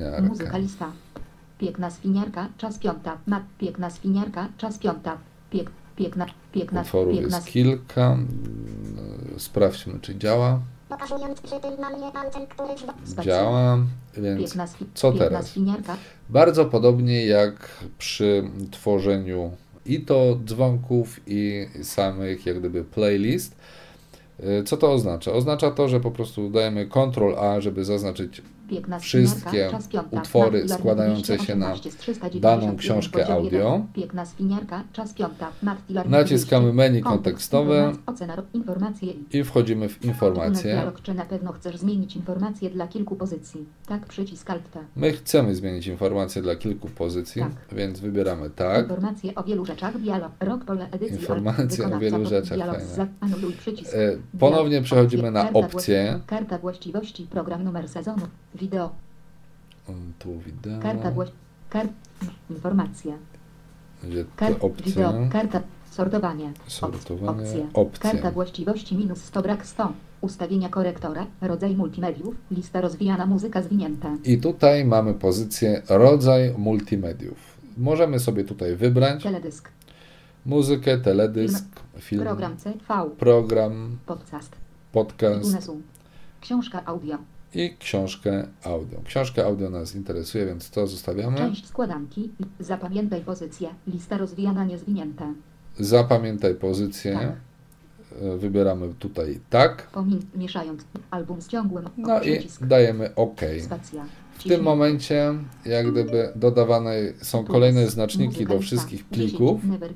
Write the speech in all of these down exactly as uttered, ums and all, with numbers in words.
świniarka. Muzyka lista. Piękna świniarka, czas piąta. Ma, piękna świniarka, czas piąta. Pięk, piękna, piękna, Utworów piękna. jest kilka. Sprawdźmy, czy działa. Pokazując przytyl na mnie palcem, który w Działa, więc Piękna, swi- co piękna teraz? świniarka. Bardzo podobnie jak przy tworzeniu i to dzwonków, i samych jak gdyby playlist. Co to oznacza? Oznacza to, że po prostu dajemy kontrol A, żeby zaznaczyć Piękna wszystkie świniarka, czas piąta. utwory Martilarny składające się na dwieście osiemnaście, trzysta dziewięćdziesiąt daną jeden, książkę podział audio. jeden. Piękna świniarka, czas piąta. Martilarny Naciskamy dwieście. menu Kontekst, kontekstowe informac- Ocena, ro- informacje i i wchodzimy w informacje. Dialog, czy na pewno chcesz zmienić informacje dla kilku pozycji? Tak, przycisk Alt T. My chcemy zmienić informacje dla kilku pozycji, Tak. więc wybieramy tak. Informacje o wielu rzeczach, dialog, rok pole edycji, Informacje o wykonawca, wielu pod- rzeczach, dialog, fajne. za- anuluj przycisk. E, Ponownie Dialog, przechodzimy na karta opcje. właści- Karta właściwości, program numer sezonu, wideo, Tu wideo, karta właści... Kart... Informacja. gdzie Kart, te opcje, wideo, karta, sortowanie, sortowanie, opcje, opcje. karta właściwości minus sto, brak sto, ustawienia korektora, rodzaj multimediów, lista rozwijana, muzyka zwinięta. I tutaj mamy pozycję rodzaj multimediów. Możemy sobie tutaj wybrać Teledysk, muzykę, teledysk, film, program C V, program, podcast, podcast iTunesu, książka audio, i książkę audio. Książkę audio nas interesuje, więc to zostawiamy. część składanki, zapamiętaj pozycję, lista rozwijana, niezwinięta, Zapamiętaj pozycję. Tak. E, Wybieramy tutaj tak. pomin, mieszając, album z ciągłym, No i przycisk, dajemy OK. spacja, W tym momencie jak gdyby dodawane są kolejne znaczniki do wszystkich plików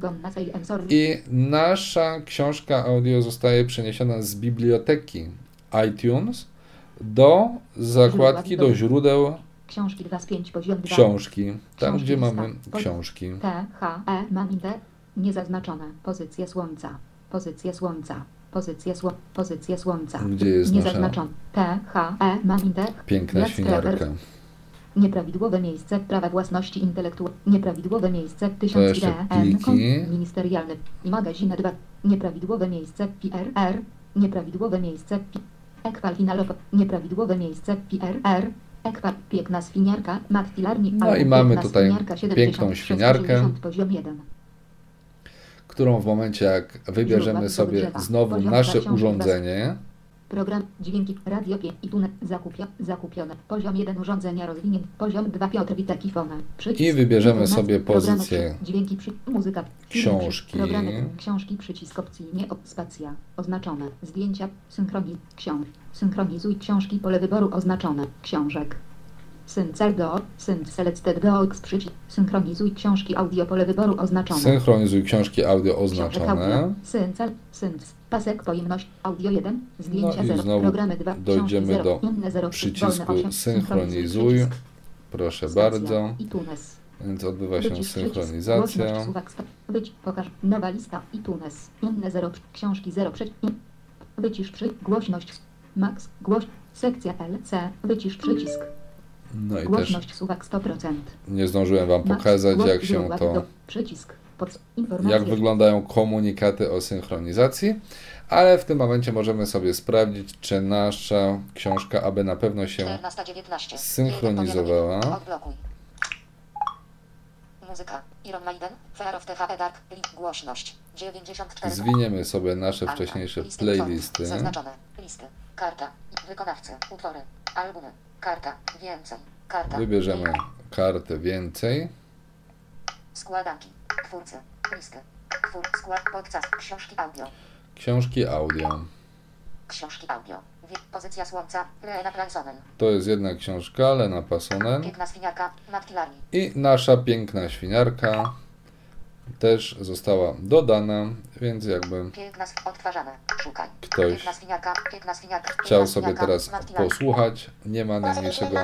i nasza książka audio zostaje przeniesiona z biblioteki iTunes do zakładki, do źródeł książki dwa z pięć, poziom dwa, książki, tam Książki gdzie lista. mamy Pod- książki. T, H, E, Maminte, niezaznaczone, pozycja słońca, pozycja słońca, pozycja sło, pozycja słońca, Gdzie jest nasza niezaznaczone, T, H, E, Maminte, piękna Black świniarka. Scrapper, nieprawidłowe miejsce, prawa własności intelektualnej, nieprawidłowe miejsce, To tysiąc jeszcze I D N, pliki. kon- ministerialny, i magazyn dwa, nieprawidłowe miejsce, P R R, nieprawidłowe miejsce, P- Ekwal finalowo, nieprawidłowe miejsce, P R R, Ekwal, piękna świniarka, Martilarni, No album i mamy piękna tutaj świniarka, siedemdziesiąt piękną sześć, świniarkę. sześćdziesiąt, poziom jeden. Którą w momencie jak wybierzemy sobie znowu nasze urządzenie, Program, dźwięki, radio, pie, iTunes, zakupio, zakupione, poziom jeden urządzenia rozwinięty, poziom dwa Piotr Witek iPhone, przycisk, I wybierzemy informacje, sobie programy, pozycję dźwięki, przy, muzyka, film, książki. Przy, programy, książki, przycisk opcyjnie, op, spacja, oznaczone, zdjęcia, synchroniz, książ, synchronizuj książki, pole wyboru oznaczone, książek. Syncel do, sync selected do, x przycisk, synchronizuj książki, audio, pole wyboru oznaczone. synchronizuj książki audio Książek oznaczone. audio, syncel, sync, pasek, pojemność, audio jeden, zdjęcia No i zero, znowu programy dwa, dojdziemy książki do zero, inne zero, przycisku wolne osiem, synchronizuj. przycisk, Proszę stacja, bardzo. iTunes. Więc odbywa się Wycisz przycisk, synchronizacja. głośność, suwak, sta- wyć, pokaż, nowa lista, iTunes, inne zero, książki zero, przeciw, wycisz przy, głośność, max, głoś, sekcja L C, wycisz przycisk, No i też głośność, suwak sto procent. nie zdążyłem Wam Max, pokazać, głoś- jak się źródła to, do- Przycisk, pod, informacje, jak wyglądają komunikaty o synchronizacji, ale w tym momencie możemy sobie sprawdzić, czy nasza książka aby na pewno się czternasta dziewiętnaście. synchronizowała. Odblokuj. Muzyka. Iron Maiden. Fear of the H E Dark. Link. Głośność. dziewięćdziesiąt cztery. Zwiniemy sobie nasze Alta. wcześniejsze Listy utworów. playlisty. Zaznaczone. Listy. Karta. Wykonawcy. Utwory. Albumy. Karta. Więcej. Karta. Wybierzemy Link. kartę więcej. Składanki. Twórcy. Listy. Twór. Skład. Podcast. Książki audio. Książki audio. Książki audio. Wie- Pozycja słońca. Lena Plansonen. To jest jedna książka, Lena Passonen. Piękna świniarka. Martilarni. I nasza piękna świniarka też została dodana, więc jakby Piękna sw- odtwarzane. Szukaj. Ktoś Piękna świniarka. Piękna świniarka. chciał Piękna sobie świniarka, teraz Martilarni. posłuchać, nie ma najmniejszego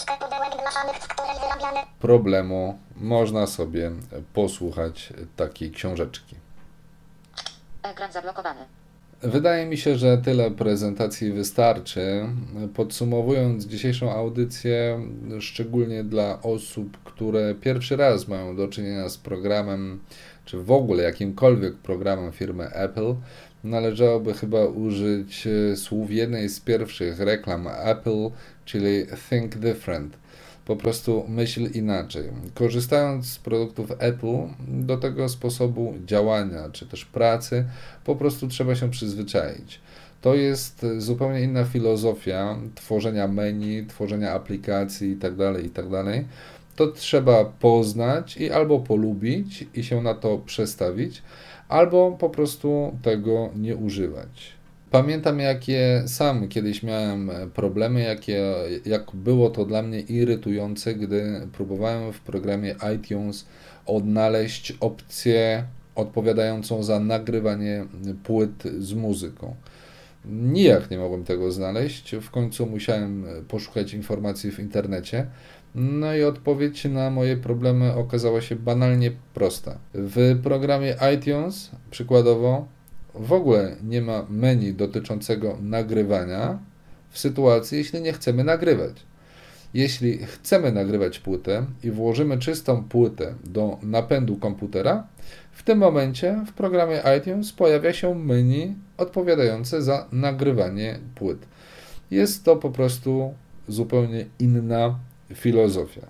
problemu. Można sobie posłuchać takiej książeczki. Ekran zablokowany. Wydaje mi się, że tyle prezentacji wystarczy. Podsumowując dzisiejszą audycję, szczególnie dla osób, które pierwszy raz mają do czynienia z programem, czy w ogóle jakimkolwiek programem firmy Apple, należałoby chyba użyć e, słów jednej z pierwszych reklam Apple, czyli Think Different. Po prostu myśl inaczej. Korzystając z produktów Apple, do tego sposobu działania, czy też pracy, po prostu trzeba się przyzwyczaić. To jest zupełnie inna filozofia tworzenia menu, tworzenia aplikacji itd., itd. To trzeba poznać i albo polubić i się na to przestawić, albo po prostu tego nie używać. Pamiętam, jakie sam kiedyś miałem problemy, jakie, jak było to dla mnie irytujące, gdy próbowałem w programie iTunes odnaleźć opcję odpowiadającą za nagrywanie płyt z muzyką. Nijak nie mogłem tego znaleźć, w końcu musiałem poszukać informacji w internecie. No i odpowiedź na moje problemy okazała się banalnie prosta. W programie iTunes, przykładowo, w ogóle nie ma menu dotyczącego nagrywania w sytuacji, jeśli nie chcemy nagrywać. Jeśli chcemy nagrywać płytę i włożymy czystą płytę do napędu komputera, w tym momencie w programie iTunes pojawia się menu odpowiadające za nagrywanie płyt. Jest to po prostu zupełnie inna filozofia.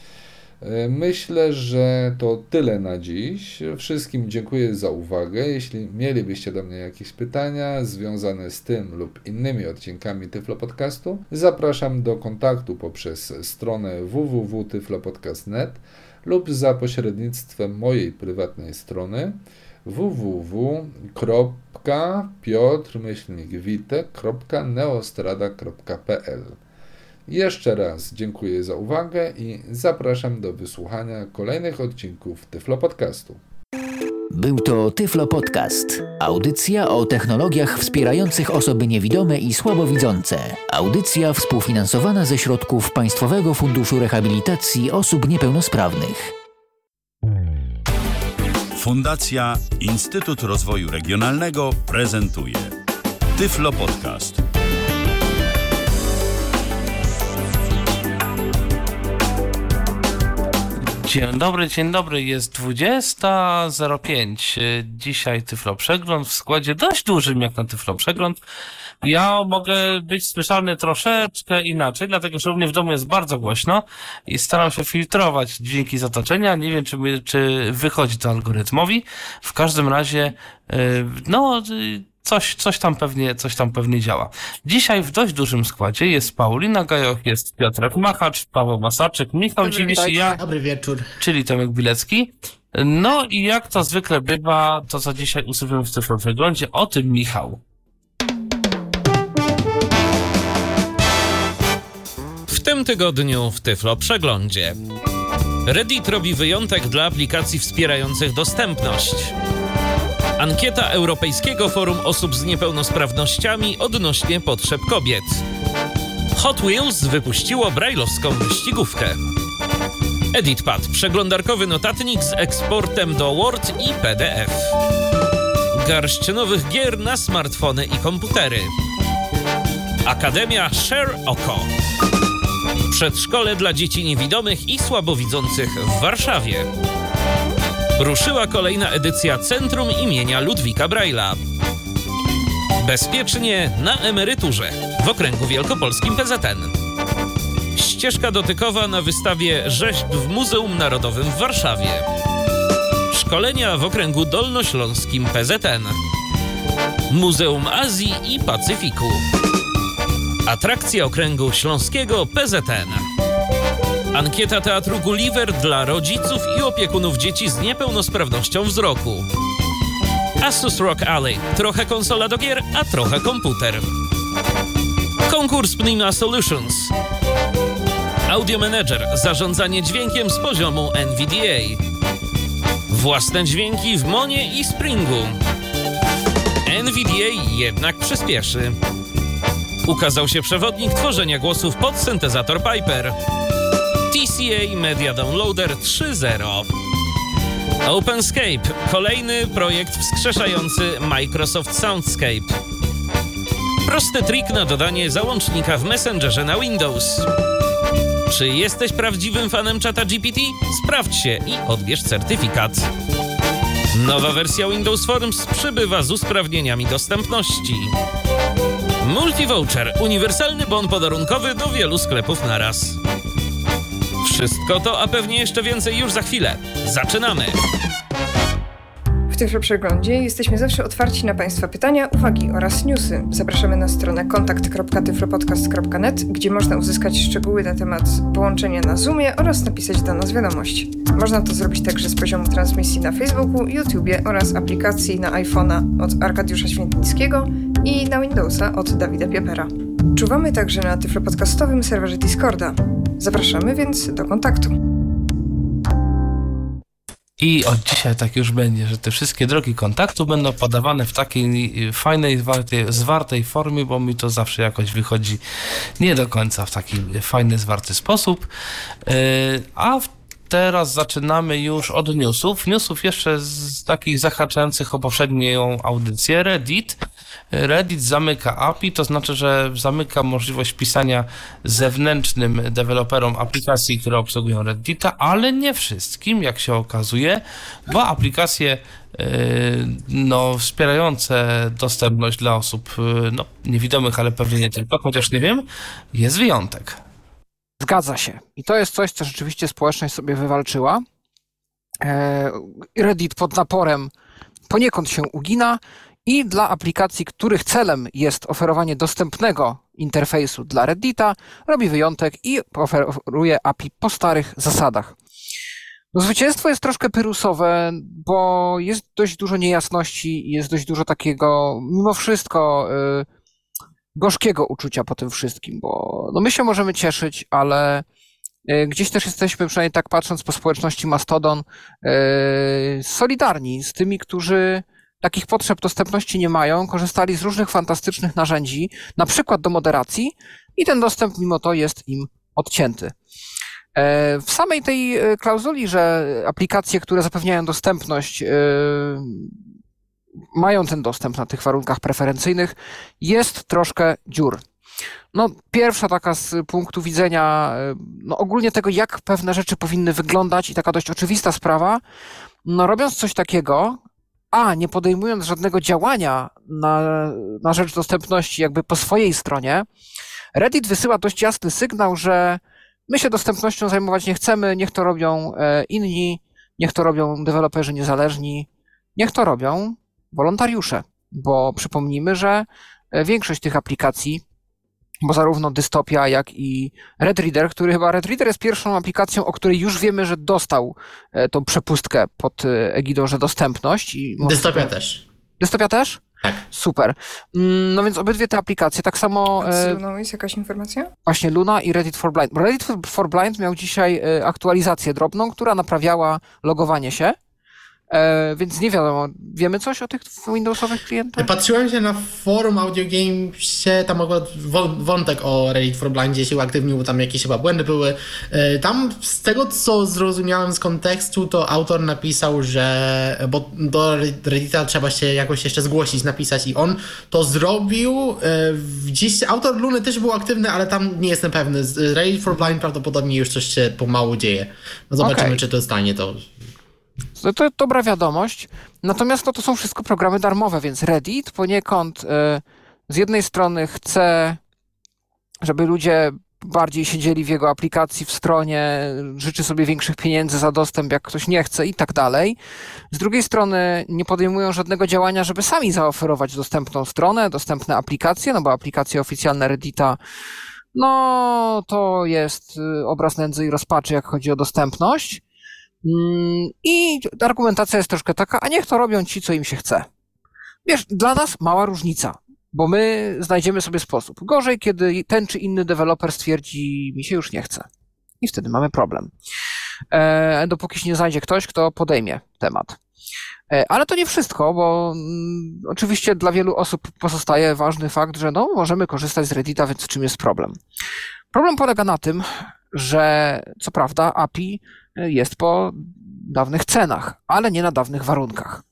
Myślę, że to tyle na dziś. Wszystkim dziękuję za uwagę. Jeśli mielibyście do mnie jakieś pytania związane z tym lub innymi odcinkami Tyflo Podcastu, zapraszam do kontaktu poprzez stronę w w w kropka tyflopodcast kropka net lub za pośrednictwem mojej prywatnej strony w w w kropka piotr myślnik witek kropka neostrada kropka p l. Jeszcze raz dziękuję za uwagę i zapraszam do wysłuchania kolejnych odcinków Tyflo Podcastu. Był to Tyflo Podcast. Audycja o technologiach wspierających osoby niewidome i słabowidzące. Audycja współfinansowana ze środków Państwowego Funduszu Rehabilitacji Osób Niepełnosprawnych. Fundacja Instytut Rozwoju Regionalnego prezentuje Tyflo Podcast. Dzień dobry, dzień dobry, jest dwudziesta zero pięć. Dzisiaj Tyflo Przegląd w składzie dość dużym jak na Tyflo Przegląd. Ja mogę być słyszalny troszeczkę inaczej, dlatego że u mnie w domu jest bardzo głośno i staram się filtrować dźwięki z otoczenia. Nie wiem, czy, my, czy wychodzi to algorytmowi. W każdym razie, no... Coś, coś tam pewnie, coś tam pewnie działa. Dzisiaj w dość dużym składzie jest Paulina Gajoch, jest Piotrek Machacz, Paweł Masaczyk, Michał Dziwisz i ja. Dobry wieczór. Czyli Tomek Bilecki. No i jak to zwykle bywa, to co dzisiaj usuwamy w Tyflo Przeglądzie, o tym Michał. W tym tygodniu w Tyflo Przeglądzie. Reddit robi wyjątek dla aplikacji wspierających dostępność. Ankieta Europejskiego Forum Osób z Niepełnosprawnościami odnośnie potrzeb kobiet. Hot Wheels wypuściło brajlowską wyścigówkę. EditPad, przeglądarkowy notatnik z eksportem do Word i P D F. Garść nowych gier na smartfony i komputery. Akademia Share Oko. Przedszkole dla dzieci niewidomych i słabowidzących w Warszawie. Ruszyła kolejna edycja Centrum imienia Ludwika Braille'a. Bezpiecznie na emeryturze w okręgu wielkopolskim P Z N. Ścieżka dotykowa na wystawie rzeźb w Muzeum Narodowym w Warszawie. Szkolenia w okręgu dolnośląskim P Z N. Muzeum Azji i Pacyfiku. Atrakcja okręgu śląskiego P Z N. Ankieta Teatru Gulliver dla rodziców i opiekunów dzieci z niepełnosprawnością wzroku. Asus Rock Alley. Trochę konsola do gier, a trochę komputer. Konkurs Pnima Solutions. Audio Manager. Zarządzanie dźwiękiem z poziomu N V D A. Własne dźwięki w Monie i Springu. N V D A jednak przyspieszy. Ukazał się przewodnik tworzenia głosów pod syntezator Piper. T C A Media Downloader trzy zero. OpenScape. Kolejny projekt wskrzeszający Microsoft Soundscape. Prosty trik na dodanie załącznika w Messengerze na Windows. Czy jesteś prawdziwym fanem czata G P T? Sprawdź się i odbierz certyfikat. Nowa wersja Windows Forms przybywa z usprawnieniami dostępności. Multivoucher. Uniwersalny bon podarunkowy do wielu sklepów naraz. wszystko to, a pewnie jeszcze więcej już za chwilę. Zaczynamy! W Tyflo Przeglądzie jesteśmy zawsze otwarci na Państwa pytania, uwagi oraz newsy. Zapraszamy na stronę kontakt kropka tyflopodcast kropka net, gdzie można uzyskać szczegóły na temat połączenia na Zoomie oraz napisać do nas wiadomość. Można to zrobić także z poziomu transmisji na Facebooku, YouTubie oraz aplikacji na iPhone'a od Arkadiusza Świętnickiego i na Windowsa od Dawida Piepera. Czuwamy także na tyflopodcastowym serwerze Discorda. Zapraszamy więc do kontaktu. I od dzisiaj tak już będzie, że te wszystkie drogi kontaktu będą podawane w takiej fajnej, zwartej, zwartej formie, bo mi to zawsze jakoś wychodzi nie do końca w taki fajny, zwarty sposób. Yy, a w Teraz zaczynamy już od newsów. Newsów jeszcze z takich zahaczających o poprzednią audycję. Reddit. Reddit zamyka A P I, to znaczy, że zamyka możliwość pisania zewnętrznym deweloperom aplikacji, które obsługują Reddita, ale nie wszystkim, jak się okazuje, bo aplikacje yy, no, wspierające dostępność dla osób yy, no, niewidomych, ale pewnie nie tylko, chociaż nie wiem, jest wyjątek. Zgadza się. I to jest coś, co rzeczywiście społeczność sobie wywalczyła. Reddit pod naporem poniekąd się ugina i dla aplikacji, których celem jest oferowanie dostępnego interfejsu dla Reddita, robi wyjątek i oferuje A P I po starych zasadach. No, zwycięstwo jest troszkę pyrusowe, bo jest dość dużo niejasności i jest dość dużo takiego, mimo wszystko, yy, gorzkiego uczucia po tym wszystkim, bo no my się możemy cieszyć, ale y, gdzieś też jesteśmy, przynajmniej tak patrząc po społeczności Mastodon, y, solidarni z tymi, którzy takich potrzeb dostępności nie mają, korzystali z różnych fantastycznych narzędzi, na przykład do moderacji i ten dostęp mimo to jest im odcięty. W samej tej klauzuli, że aplikacje, które zapewniają dostępność, mają ten dostęp na tych warunkach preferencyjnych, jest troszkę dziur. No, pierwsza taka z punktu widzenia no, ogólnie tego, jak pewne rzeczy powinny wyglądać i taka dość oczywista sprawa, no robiąc coś takiego, a nie podejmując żadnego działania na, na rzecz dostępności jakby po swojej stronie, Reddit wysyła dość jasny sygnał, że my się dostępnością zajmować nie chcemy, niech to robią inni, niech to robią deweloperzy niezależni, niech to robią wolontariusze, bo przypomnijmy, że większość tych aplikacji, bo zarówno Dystopia, jak i RedReader, który chyba RedReader jest pierwszą aplikacją, o której już wiemy, że dostał tą przepustkę pod egidą, że dostępność. I Dystopia może... też. Dystopia też? Tak. Super. No więc obydwie te aplikacje, tak samo... A z Luną jest jakaś informacja? Właśnie Luna i Reddit for Blind. Reddit for Blind miał dzisiaj aktualizację drobną, która naprawiała logowanie się. E, więc nie wiadomo, wiemy coś o tych Windowsowych klientach? Patrzyłem się na forum Audio Gamesie, tam akurat wątek o Reddit for Blindzie się uaktywnił, bo tam jakieś chyba błędy były. E, tam z tego, co zrozumiałem z kontekstu, to autor napisał, że bo do Reddita trzeba się jakoś jeszcze zgłosić, napisać i on to zrobił. E, dziś autor Luny też był aktywny, ale tam nie jestem pewny. Z Reddit for Blind prawdopodobnie już coś się pomału dzieje. No zobaczymy, okay. Czy to stanie to... To, to dobra wiadomość, natomiast no, to są wszystko programy darmowe, więc Reddit poniekąd y, z jednej strony chce, żeby ludzie bardziej siedzieli w jego aplikacji, w stronie, życzy sobie większych pieniędzy za dostęp, jak ktoś nie chce i tak dalej. Z drugiej strony nie podejmują żadnego działania, żeby sami zaoferować dostępną stronę, dostępne aplikacje, no bo aplikacje oficjalne Reddita, no to jest obraz nędzy i rozpaczy, jak chodzi o dostępność. I argumentacja jest troszkę taka, a niech to robią ci, co im się chce. Wiesz, dla nas mała różnica, bo my znajdziemy sobie sposób. Gorzej, kiedy ten czy inny deweloper stwierdzi, mi się już nie chce. I wtedy mamy problem. E, dopóki się nie znajdzie ktoś, kto podejmie temat. E, ale to nie wszystko, bo mm, oczywiście dla wielu osób pozostaje ważny fakt, że no, możemy korzystać z Reddita, więc w czym jest problem? Problem polega na tym, że co prawda A P I jest po dawnych cenach, ale nie na dawnych warunkach.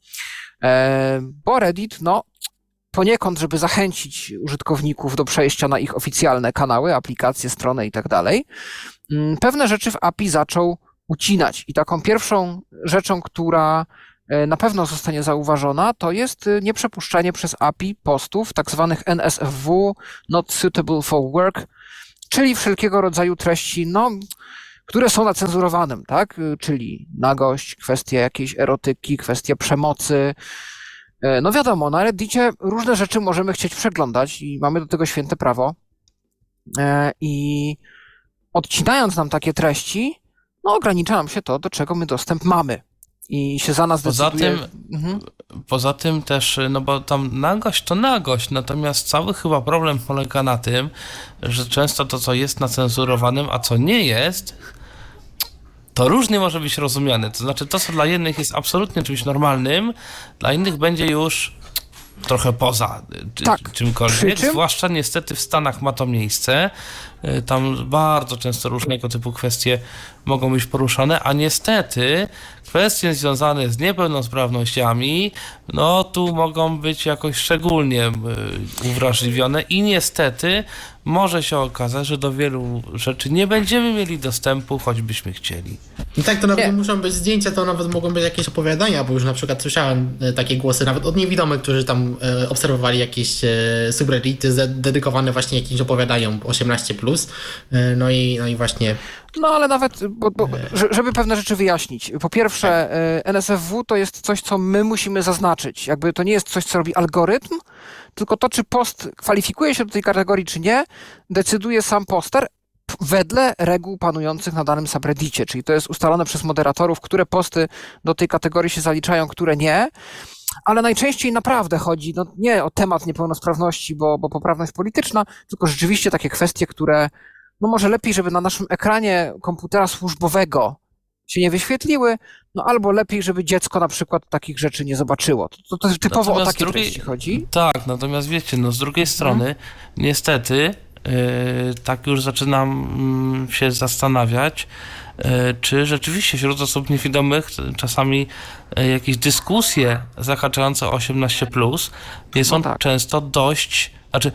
Bo Reddit, no, poniekąd, żeby zachęcić użytkowników do przejścia na ich oficjalne kanały, aplikacje, strony i tak dalej, pewne rzeczy w A P I zaczął ucinać. I taką pierwszą rzeczą, która na pewno zostanie zauważona, to jest nieprzepuszczanie przez A P I postów, tak zwanych N S F W, not suitable for work, czyli wszelkiego rodzaju treści, no, które są na cenzurowanym, tak? Czyli nagość, kwestie jakiejś erotyki, kwestie przemocy. No wiadomo, na Reddicie różne rzeczy możemy chcieć przeglądać i mamy do tego święte prawo. I odcinając nam takie treści, no ogranicza nam się to, do czego my dostęp mamy. I się za nas poza decyduje. Tym, mhm. Poza tym też, no bo tam nagość to nagość, natomiast cały chyba problem polega na tym, że często to, co jest na cenzurowanym, a co nie jest, to różnie może być rozumiane. To znaczy to, co dla jednych jest absolutnie czymś normalnym, dla innych będzie już trochę poza czy, tak. czymkolwiek. Czym? Zwłaszcza niestety w Stanach ma to miejsce. Tam bardzo często różnego typu kwestie mogą być poruszane, a niestety kwestie związane z niepełnosprawnościami, no tu mogą być jakoś szczególnie uwrażliwione i niestety może się okazać, że do wielu rzeczy nie będziemy mieli dostępu, choćbyśmy chcieli. I tak to nawet nie nie muszą być zdjęcia, to nawet mogą być jakieś opowiadania, bo już na przykład słyszałem takie głosy nawet od niewidomych, którzy tam obserwowali jakieś subreddity dedykowane właśnie jakimś opowiadaniom osiemnaście plus. No i, no i właśnie... No ale nawet, bo, bo, żeby pewne rzeczy wyjaśnić. Po pierwsze, N S F W to jest coś, co my musimy zaznaczyć. Jakby to nie jest coś, co robi algorytm, tylko to, czy post kwalifikuje się do tej kategorii, czy nie, decyduje sam poster wedle reguł panujących na danym subreddicie. Czyli to jest ustalone przez moderatorów, które posty do tej kategorii się zaliczają, które nie. Ale najczęściej naprawdę chodzi no, nie o temat niepełnosprawności, bo, bo poprawność polityczna, tylko rzeczywiście takie kwestie, które no może lepiej, żeby na naszym ekranie komputera służbowego się nie wyświetliły, no albo lepiej, żeby dziecko na przykład takich rzeczy nie zobaczyło. To, to typowo natomiast o takie drugiej, treści chodzi. Tak, natomiast wiecie, no z drugiej hmm. strony niestety yy, tak już zaczynam yy, się zastanawiać, yy, czy rzeczywiście wśród osób niewidomych czasami yy, jakieś dyskusje zahaczające o osiemnaście plus nie są no tak. często dość, znaczy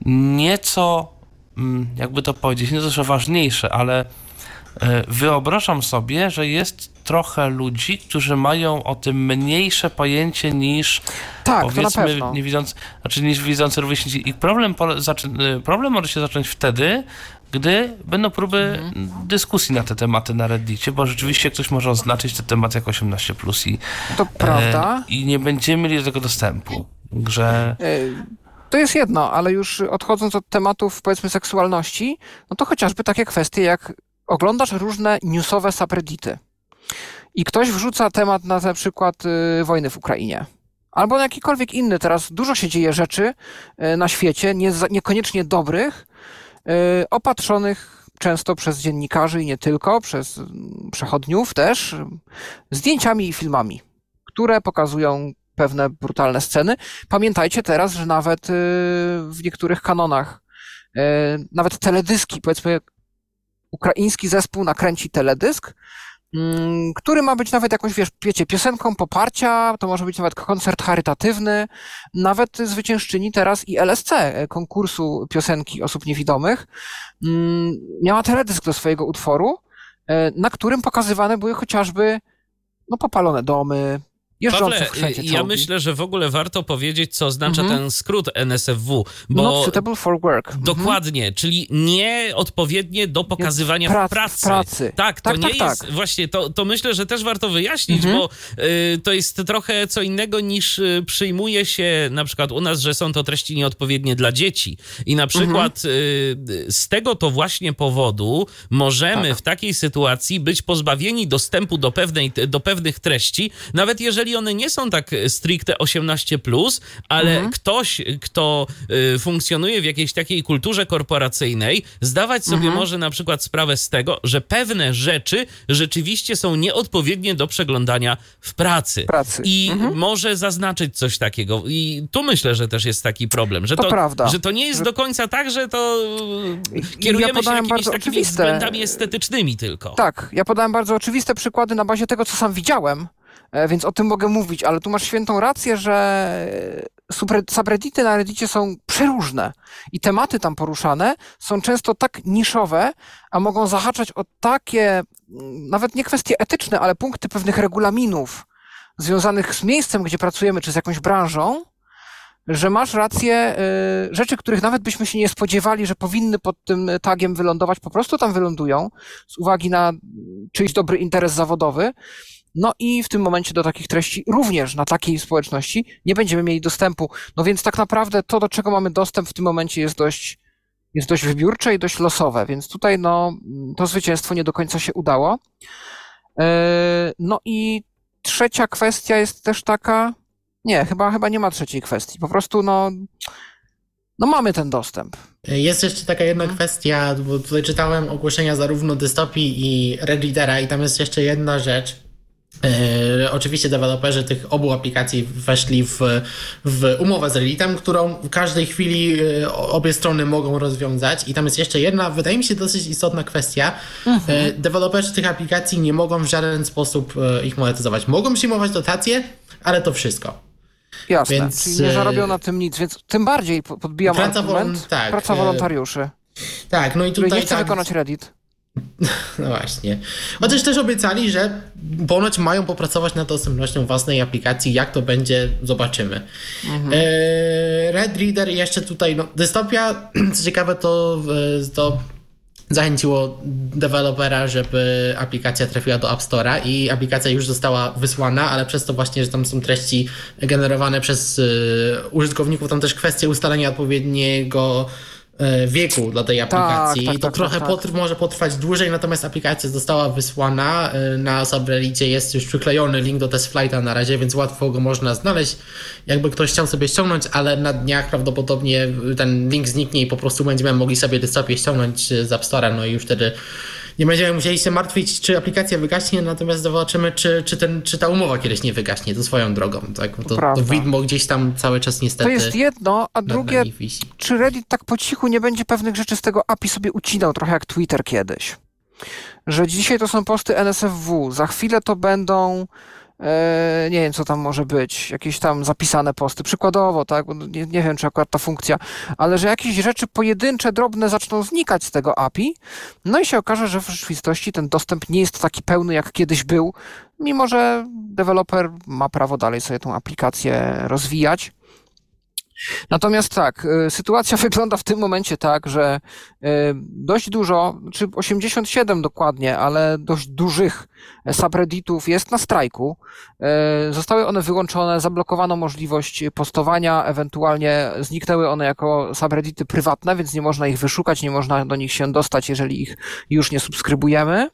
nieco jakby to powiedzieć, nie to, że ważniejsze, ale wyobrażam sobie, że jest trochę ludzi, którzy mają o tym mniejsze pojęcie niż tak, powiedzmy niewidzący, znaczy niż widzący rówieśnicy. I problem, problem może się zacząć wtedy, gdy będą próby mhm. dyskusji na te tematy na Reddicie, bo rzeczywiście ktoś może oznaczyć ten temat jako osiemnaście plus i, to prawda. E, i nie będziemy mieli do tego dostępu. Że... To jest jedno, ale już odchodząc od tematów, powiedzmy, seksualności, no to chociażby takie kwestie jak oglądasz różne newsowe subreddity i ktoś wrzuca temat na, na przykład y, wojny w Ukrainie albo na jakikolwiek inny. Teraz dużo się dzieje rzeczy y, na świecie, nie, niekoniecznie dobrych, y, opatrzonych często przez dziennikarzy i nie tylko, przez y, przechodniów też, zdjęciami i filmami, które pokazują pewne brutalne sceny. Pamiętajcie teraz, że nawet y, w niektórych kanonach, y, nawet teledyski, powiedzmy, ukraiński zespół nakręci teledysk, y, który ma być nawet jakąś, wiesz, wiecie, piosenką poparcia, to może być nawet koncert charytatywny, nawet zwyciężczyni teraz i L S C, konkursu piosenki osób niewidomych, y, miała teledysk do swojego utworu, y, na którym pokazywane były chociażby no, popalone domy, Pawle, ja myślę, że w ogóle warto powiedzieć, co oznacza mm-hmm. ten skrót N S F W, bo Not suitable for work. Dokładnie, mm-hmm. czyli nieodpowiednie do pokazywania Prac, w pracy. pracy. Tak, to tak, nie tak, jest, tak. właśnie, to, to myślę, że też warto wyjaśnić, mm-hmm. bo y, to jest trochę co innego niż y, przyjmuje się na przykład u nas, że są to treści nieodpowiednie dla dzieci i na przykład mm-hmm. y, z tego to właśnie powodu możemy tak. w takiej sytuacji być pozbawieni dostępu do, pewnej, do pewnych treści, nawet jeżeli one nie są tak stricte osiemnaście plus, ale mhm. ktoś, kto y, funkcjonuje w jakiejś takiej kulturze korporacyjnej, zdawać sobie mhm. może na przykład sprawę z tego, że pewne rzeczy rzeczywiście są nieodpowiednie do przeglądania w pracy. pracy. I mhm. może zaznaczyć coś takiego. I tu myślę, że też jest taki problem, że to, to, prawda. że to nie jest że... do końca tak, że to kierujemy ja się jakimiś takimi oczywiste... względami estetycznymi tylko. Tak, ja podałem bardzo oczywiste przykłady na bazie tego, co sam widziałem, więc o tym mogę mówić, ale tu masz świętą rację, że subreddity na Reddicie są przeróżne i tematy tam poruszane są często tak niszowe, a mogą zahaczać o takie, nawet nie kwestie etyczne, ale punkty pewnych regulaminów związanych z miejscem, gdzie pracujemy, czy z jakąś branżą, że masz rację, y, rzeczy, których nawet byśmy się nie spodziewali, że powinny pod tym tagiem wylądować, po prostu tam wylądują z uwagi na czyjś dobry interes zawodowy. No i w tym momencie do takich treści również na takiej społeczności nie będziemy mieli dostępu. No więc tak naprawdę to, do czego mamy dostęp w tym momencie jest dość, jest dość wybiórcze i dość losowe, więc tutaj no to zwycięstwo nie do końca się udało. Yy, no i trzecia kwestia jest też taka, nie, chyba, chyba nie ma trzeciej kwestii, po prostu no, no mamy ten dostęp. Jest jeszcze taka jedna hmm. kwestia, bo tutaj czytałem ogłoszenia zarówno Dystopii i Red Readera i tam jest jeszcze jedna rzecz. Yy, oczywiście deweloperzy tych obu aplikacji weszli w, w umowę z Redditem, którą w każdej chwili yy, obie strony mogą rozwiązać i tam jest jeszcze jedna, wydaje mi się, dosyć istotna kwestia. Mhm. Yy, deweloperzy tych aplikacji nie mogą w żaden sposób yy, ich monetyzować. Mogą przyjmować dotacje, ale to wszystko. Jasne, więc, czyli nie zarobią na tym nic, więc tym bardziej podbijam praca argument, wolon- tak, praca wolontariuszy. Tak, no i tutaj nie chce tak, wykonać Reddit. No właśnie. Chociaż też obiecali, że ponoć mają popracować nad dostępnością własnej aplikacji. Jak to będzie, zobaczymy. Mhm. Red Reader jeszcze tutaj, no, Dystopia, co ciekawe, to, to zachęciło dewelopera, żeby aplikacja trafiła do App Store'a i aplikacja już została wysłana, ale przez to właśnie, że tam są treści generowane przez użytkowników, tam też kwestia ustalenia odpowiedniego wieku dla tej aplikacji. Tak, tak, to tak, trochę tak, potr- tak. może potrwać dłużej, natomiast aplikacja została wysłana. Na subreddicie jest już przyklejony link do TestFlighta na razie, więc łatwo go można znaleźć. Jakby ktoś chciał sobie ściągnąć, ale na dniach prawdopodobnie ten link zniknie i po prostu będziemy mogli sobie Dystopię ściągnąć z App Store'a, no i już wtedy nie będziemy musieli się martwić, czy aplikacja wygaśnie, natomiast zobaczymy, czy, czy, ten, czy ta umowa kiedyś nie wygaśnie, to swoją drogą. Tak? To, to widmo gdzieś tam cały czas niestety... To jest jedno, a drugie, czy Reddit tak po cichu nie będzie pewnych rzeczy z tego A P I sobie ucinał, trochę jak Twitter kiedyś. Że dzisiaj to są posty N S F W, za chwilę to będą... E, nie wiem, co tam może być, jakieś tam zapisane posty, przykładowo, tak, bo nie, nie wiem, czy akurat ta funkcja, ale że jakieś rzeczy pojedyncze, drobne zaczną znikać z tego A P I, no i się okaże, że w rzeczywistości ten dostęp nie jest taki pełny, jak kiedyś był, mimo że deweloper ma prawo dalej sobie tą aplikację rozwijać. Natomiast tak, sytuacja wygląda w tym momencie tak, że dość dużo, czy osiemdziesiąt siedem dokładnie, ale dość dużych subredditów jest na strajku. Zostały one wyłączone, zablokowano możliwość postowania, ewentualnie zniknęły one jako subreddity prywatne, więc nie można ich wyszukać, nie można do nich się dostać, jeżeli ich już nie subskrybujemy.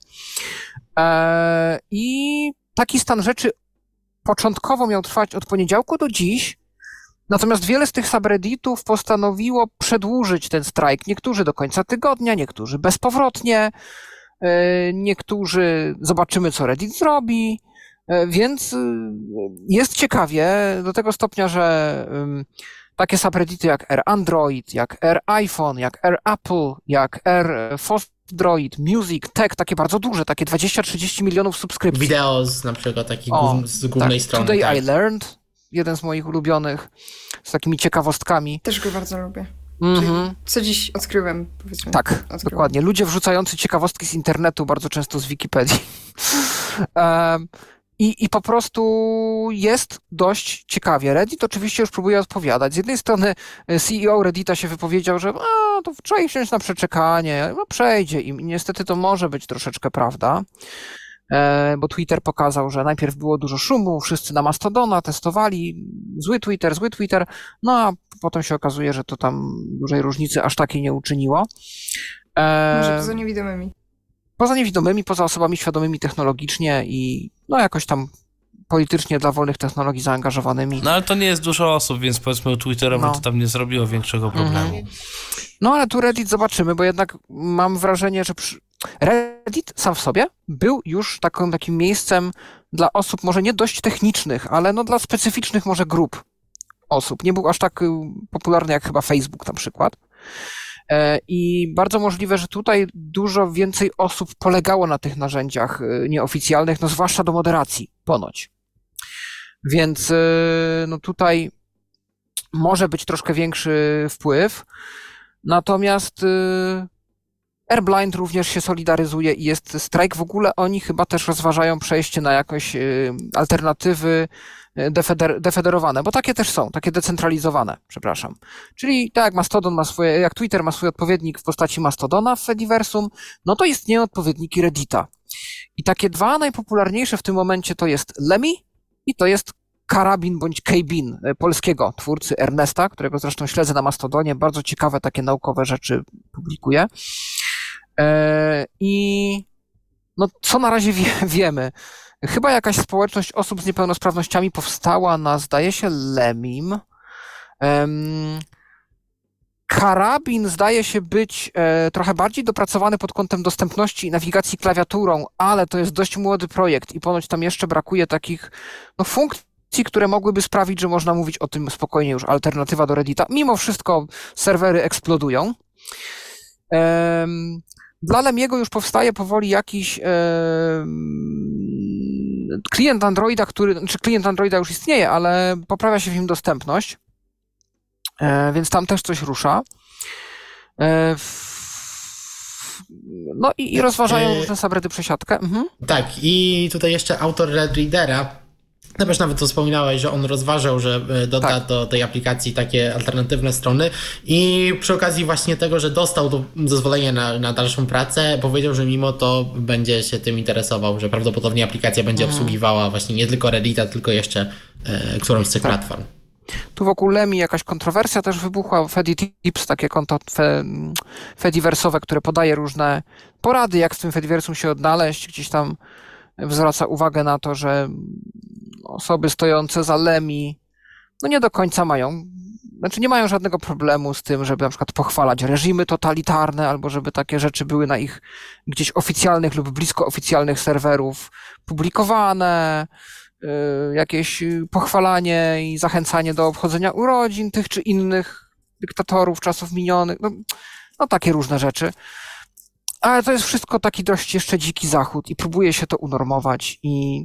I taki stan rzeczy początkowo miał trwać od poniedziałku do dziś. Natomiast wiele z tych subredditów postanowiło przedłużyć ten strajk. Niektórzy do końca tygodnia, niektórzy bezpowrotnie, niektórzy zobaczymy, co Reddit zrobi, więc jest ciekawie do tego stopnia, że takie subreddity jak R Android, jak R iPhone, jak R Apple, jak R Droid, Music, Tech, takie bardzo duże, takie dwadzieścia trzydzieści milionów subskrypcji. Wideo z na przykład takich o, głów, z głównej tak, strony. Today tak. I Learned, jeden z moich ulubionych, z takimi ciekawostkami. Też go bardzo lubię. Mm-hmm. Co dziś odkryłem, powiedzmy. Tak, odkryłem. dokładnie. Ludzie wrzucający ciekawostki z internetu, bardzo często z Wikipedii. um, i, I po prostu jest dość ciekawie. Reddit oczywiście już próbuje odpowiadać. Z jednej strony C E O Reddita się wypowiedział, że a, to trzeba ich wziąć na przeczekanie, no przejdzie im. I niestety to może być troszeczkę prawda. Bo Twitter pokazał, że najpierw było dużo szumu, wszyscy na Mastodona testowali, zły Twitter, zły Twitter, no a potem się okazuje, że to tam dużej różnicy aż takiej nie uczyniło. Może poza niewidomymi. Poza niewidomymi, poza osobami świadomymi technologicznie i no jakoś tam politycznie dla wolnych technologii zaangażowanymi. No ale to nie jest dużo osób, więc powiedzmy Twitterowi no. to tam nie zrobiło większego problemu. Mhm. No ale tu Reddit zobaczymy, bo jednak mam wrażenie, że przy... Reddit sam w sobie był już taką, takim miejscem dla osób może nie dość technicznych, ale no dla specyficznych może grup osób. Nie był aż tak popularny jak chyba Facebook na przykład. I bardzo możliwe, że tutaj dużo więcej osób polegało na tych narzędziach nieoficjalnych, no zwłaszcza do moderacji, ponoć. Więc no tutaj może być troszkę większy wpływ. Natomiast Airblind również się solidaryzuje i jest strajk. W ogóle oni chyba też rozważają przejście na jakieś alternatywy defeder- defederowane, bo takie też są, takie decentralizowane, przepraszam. Czyli tak jak Mastodon ma swoje, jak Twitter ma swój odpowiednik w postaci Mastodona w Fediversum, no to istnieją odpowiedniki Reddita. I takie dwa najpopularniejsze w tym momencie to jest Lemmy i to jest Karabin bądź Kbin polskiego twórcy Ernesta, którego zresztą śledzę na Mastodonie, bardzo ciekawe takie naukowe rzeczy publikuje. I no, co na razie wie, wiemy? Chyba jakaś społeczność osób z niepełnosprawnościami powstała na, zdaje się, Lemim. Karabin zdaje się być e, trochę bardziej dopracowany pod kątem dostępności i nawigacji klawiaturą, ale to jest dość młody projekt i ponoć tam jeszcze brakuje takich no, funkcji, które mogłyby sprawić, że można mówić o tym spokojnie już, alternatywa do Reddita. Mimo wszystko serwery eksplodują. E, dla Lemiego już powstaje powoli jakiś e, klient Androida, który, znaczy klient Androida już istnieje, ale poprawia się w nim dostępność. E, więc tam też coś rusza. E, f, no i, i rozważają różne subreddity przesiadkę. Mhm. Tak, i tutaj jeszcze autor Red Readera, no też nawet to wspominałeś, że on rozważał, że doda tak. do tej aplikacji takie alternatywne strony i przy okazji właśnie tego, że dostał to zezwolenie na, na dalszą pracę, powiedział, że mimo to będzie się tym interesował, że prawdopodobnie aplikacja będzie mhm. obsługiwała właśnie nie tylko Reddita, tylko jeszcze e, którąś z tych tak. platform. Tu wokół Lemmy jakaś kontrowersja też wybuchła. Feditips, takie konto fe, Fediversowe, które podaje różne porady, jak w tym Fediversum się odnaleźć. Gdzieś tam zwraca uwagę na to, że osoby stojące za Lemmy no nie do końca mają, znaczy nie mają żadnego problemu z tym, żeby na przykład pochwalać reżimy totalitarne, albo żeby takie rzeczy były na ich gdzieś oficjalnych lub blisko oficjalnych serwerów publikowane. Jakieś pochwalanie i zachęcanie do obchodzenia urodzin tych czy innych dyktatorów czasów minionych, no, no takie różne rzeczy. Ale to jest wszystko taki dość jeszcze dziki zachód i próbuje się to unormować i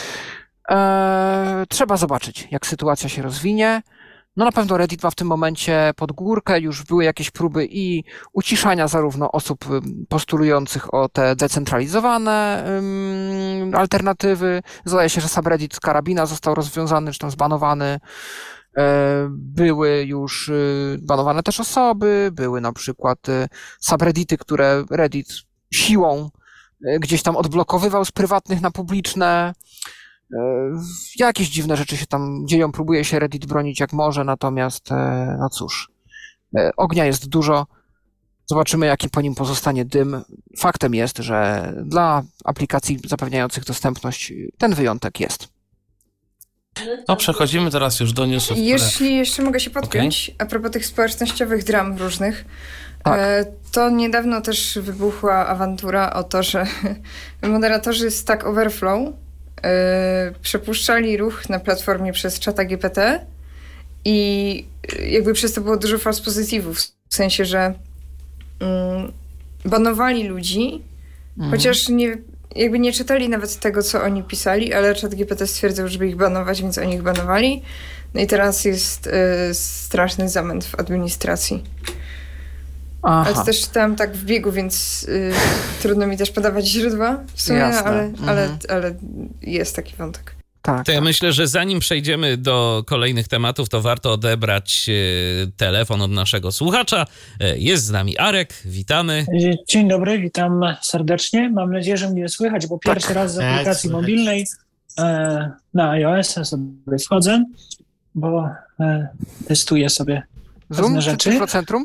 e, trzeba zobaczyć, jak sytuacja się rozwinie. No na pewno Reddit ma w tym momencie pod górkę, już były jakieś próby i uciszania zarówno osób postulujących o te decentralizowane um, alternatywy. Zdaje się, że subreddit z Karabina został rozwiązany, czy tam zbanowany. E, były już y, banowane też osoby, były na przykład y, subreddity, które Reddit siłą y, gdzieś tam odblokowywał z prywatnych na publiczne. Jakieś dziwne rzeczy się tam dzieją, próbuje się Reddit bronić jak może, natomiast no cóż, ognia jest dużo, zobaczymy jaki po nim pozostanie dym. Faktem jest, że dla aplikacji zapewniających dostępność ten wyjątek jest. No przechodzimy teraz już do newsów. Jeśli które... jeszcze mogę się podpiąć, okay. A propos tych społecznościowych dram różnych, tak. To niedawno też wybuchła awantura o to, że moderatorzy Stack Overflow Yy, przepuszczali ruch na platformie przez czata G P T i jakby przez to było dużo false pozytywów, w sensie, że yy, banowali ludzi, mhm. chociaż nie, jakby nie czytali nawet tego, co oni pisali, ale czat G P T stwierdzał, żeby ich banować, więc oni ich banowali. No i teraz jest yy, straszny zamęt w administracji. Aha. Ale to też czytałam tak w biegu, więc y, trudno mi też podawać źródła w sumie, ale, mhm. ale, ale jest taki wątek. Tak, to ja tak. myślę, że zanim przejdziemy do kolejnych tematów, to warto odebrać y, telefon od naszego słuchacza. Y, jest z nami Arek, witamy. Dzień dobry, witam serdecznie. Mam nadzieję, że mnie słychać, bo pierwszy tak. raz z aplikacji tak, mobilnej e, na iOS-a sobie wchodzę, bo e, testuję sobie Zoom rzeczy. czy Tyflocentrum?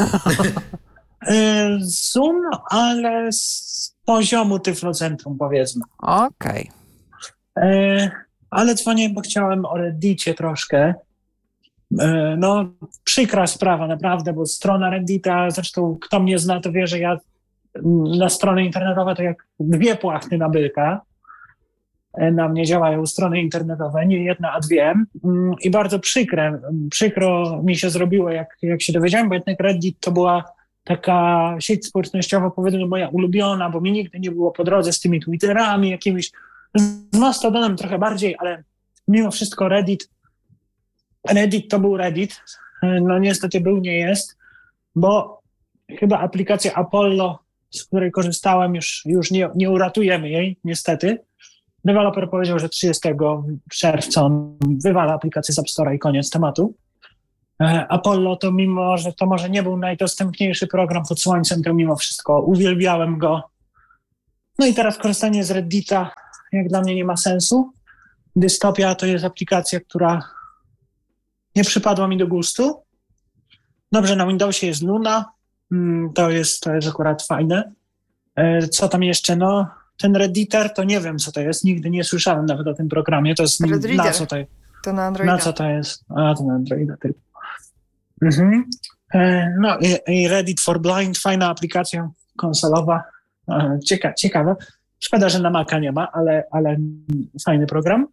Zoom, ale z poziomu Tyflocentrum, powiedzmy. Okej. Okay. Ale dzwonię, bo chciałem o Reddicie troszkę. No, przykra sprawa naprawdę, bo strona Reddita, zresztą kto mnie zna, to wie, że ja na strony internetowe to jak dwie płachty na byka. Na mnie działają strony internetowe, nie jedna, a dwie. I bardzo przykre, przykro mi się zrobiło, jak, jak się dowiedziałem, bo jednak Reddit to była taka sieć społecznościowa, powiedzmy, moja ulubiona, bo mi nigdy nie było po drodze z tymi Twitterami jakimiś, z Mastodonem trochę bardziej, ale mimo wszystko Reddit, Reddit to był Reddit. No niestety był, nie jest, bo chyba aplikacja Apollo z której korzystałem, już, już nie, nie uratujemy jej, niestety. Deweloper powiedział, że trzydziestego czerwca on wywala aplikację z App Store'a i koniec tematu. Apollo to mimo, że to może nie był najdostępniejszy program pod słońcem, to mimo wszystko uwielbiałem go. No i teraz korzystanie z Reddita jak dla mnie nie ma sensu. Dystopia to jest aplikacja, która nie przypadła mi do gustu. Dobrze, na Windowsie jest Luna, to jest, to jest akurat fajne. Co tam jeszcze? No, ten Redditor to nie wiem, co to jest. Nigdy nie słyszałem nawet o tym programie. To jest na co to jest? To na Androida. Na co to jest? A, to na Androida tylko. Mhm. No i, i Reddit for Blind, fajna aplikacja konsolowa. Cieka, ciekawe. Szkoda, że na Maca nie ma, ale, ale fajny program.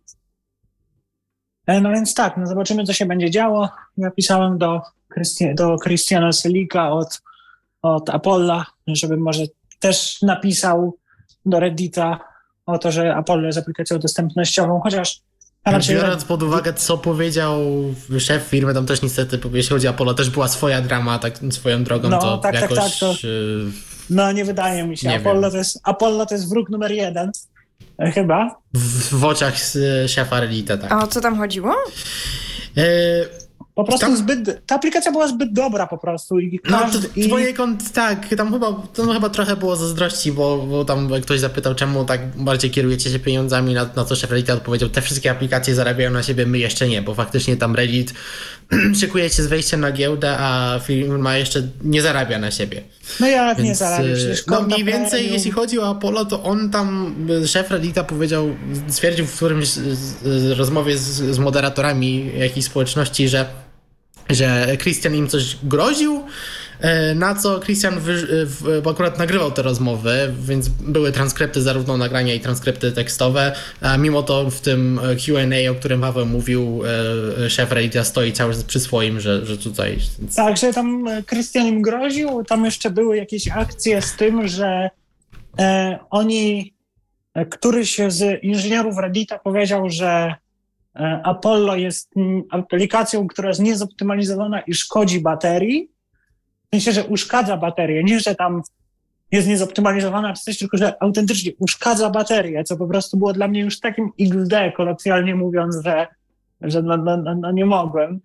No więc tak, no zobaczymy, co się będzie działo. Ja pisałem do, Christi- do Christiana Selika od, od Apollo, żeby może też napisał do Reddita o to, że Apollo jest aplikacją dostępnościową, chociaż raczej... Biorąc pod uwagę, co powiedział szef firmy, tam też niestety, jeśli chodzi o Apollo, też była swoja drama, tak swoją drogą, no, to tak, jakoś... Tak, tak, to... No nie wydaje mi się. Apollo to, jest, Apollo to jest wróg numer jeden. Chyba. W, w oczach szefa Reddita, tak. A o co tam chodziło? E, po prostu tam... zbyt, ta aplikacja była zbyt dobra po prostu. I każdy, no, twoje kont, tak, tam chyba, to chyba trochę było zazdrości, bo, bo tam ktoś zapytał, czemu tak bardziej kierujecie się pieniądzami, na, na co szef Reddita odpowiedział, te wszystkie aplikacje zarabiają na siebie, my jeszcze nie, bo faktycznie tam Reddit szykuje się z wejściem na giełdę, a firma jeszcze nie zarabia na siebie. No jak Więc, nie zarabia? No mniej więcej premium. Jeśli chodzi o Apollo, to on tam, szef Reddita powiedział, stwierdził w którymś z, z rozmowie z, z moderatorami jakiejś społeczności, że że Christian im coś groził, na co Christian wy, bo akurat nagrywał te rozmowy, więc były transkrypty, zarówno nagrania i transkrypty tekstowe, a mimo to w tym Q and A, o którym Paweł mówił, szef Reddita stoi cały czas przy swoim, że, że tutaj... Tak, że tam Christian im groził, tam jeszcze były jakieś akcje z tym, że e, oni, któryś z inżynierów Reddita powiedział, że Apollo jest aplikacją, która jest niezoptymalizowana i szkodzi baterii. W sensie, że uszkadza baterię. Nie, że tam jest niezoptymalizowana czy coś, tylko że autentycznie uszkadza baterię, co po prostu było dla mnie już takim X D, kolokwialnie mówiąc, że, że no, no, no nie mogłem.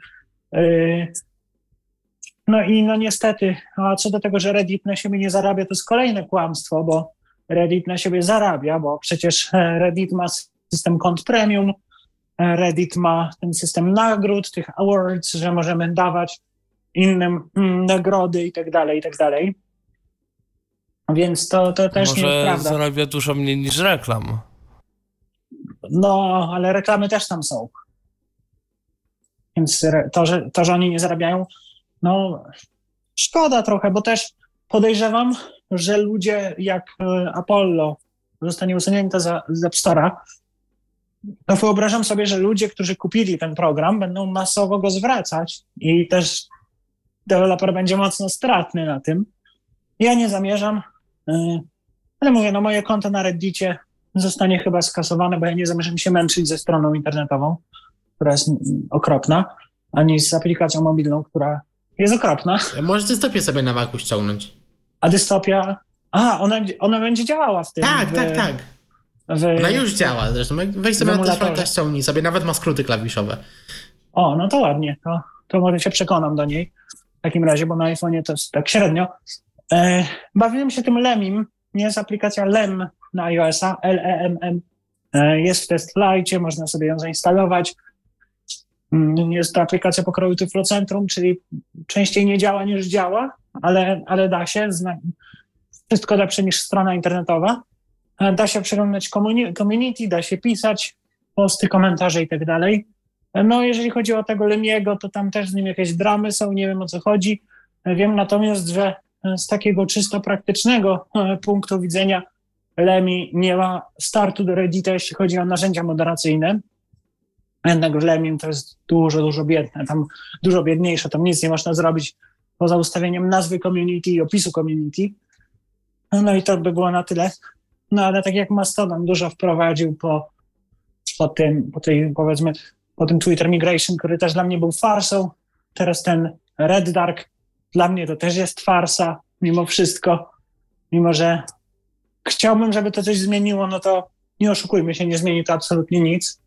No i no niestety, a co do tego, że Reddit na siebie nie zarabia, to jest kolejne kłamstwo, bo Reddit na siebie zarabia, bo przecież Reddit ma system kont premium, Reddit ma ten system nagród, tych awards, że możemy dawać innym mm, nagrody i tak dalej, i tak dalej. Więc to, to też Może nie jest prawda. Może zarabia dużo mniej niż reklam. No, ale reklamy też tam są. Więc to, że, to, że oni nie zarabiają, no szkoda trochę, bo też podejrzewam, że ludzie jak Apollo zostanie usunięte z, z App Store'a, to wyobrażam sobie, że ludzie, którzy kupili ten program, będą masowo go zwracać i też deweloper będzie mocno stratny na tym. Ja nie zamierzam, ale mówię, no moje konto na Reddicie zostanie chyba skasowane, bo ja nie zamierzam się męczyć ze stroną internetową, która jest okropna, ani z aplikacją mobilną, która jest okropna. Możesz dystopię sobie na Macu ściągnąć. A dystopia... A, ona, ona będzie działała w tym. Tak, w, tak, tak. W, Ona już działa, zresztą weź sobie na te ściągnij sobie, nawet ma skróty klawiszowe. O, no to ładnie, to, to może się przekonam do niej w takim razie, bo na iPhone'ie to jest tak średnio. E, bawiłem się tym Lemim, jest aplikacja Lem na iOS-a, L E M M. E, jest w TestFlightie, można sobie ją zainstalować. Jest to aplikacja pokroju Tyflocentrum, czyli częściej nie działa niż działa, ale, ale da się, zna, wszystko lepsze niż strona internetowa. Da się przeglądać community, da się pisać, posty, komentarze i tak dalej. No jeżeli chodzi o tego Lemiego, to tam też z nim jakieś dramy są, nie wiem o co chodzi. Wiem natomiast, że z takiego czysto praktycznego punktu widzenia Lemi nie ma startu do Reddita, jeśli chodzi o narzędzia moderacyjne. Jednak Lemim to jest dużo, dużo biedne, tam dużo biedniejsze, tam nic nie można zrobić poza ustawieniem nazwy community i opisu community. No i to by było na tyle. No ale tak jak Mastodon dużo wprowadził po, po tym, po tej, powiedzmy, po tym Twitter Migration, który też dla mnie był farsą. Teraz ten Red Dark, dla mnie to też jest farsa, mimo wszystko. mimo że chciałbym, żeby to coś zmieniło, no to nie oszukujmy się, nie zmieni to absolutnie nic.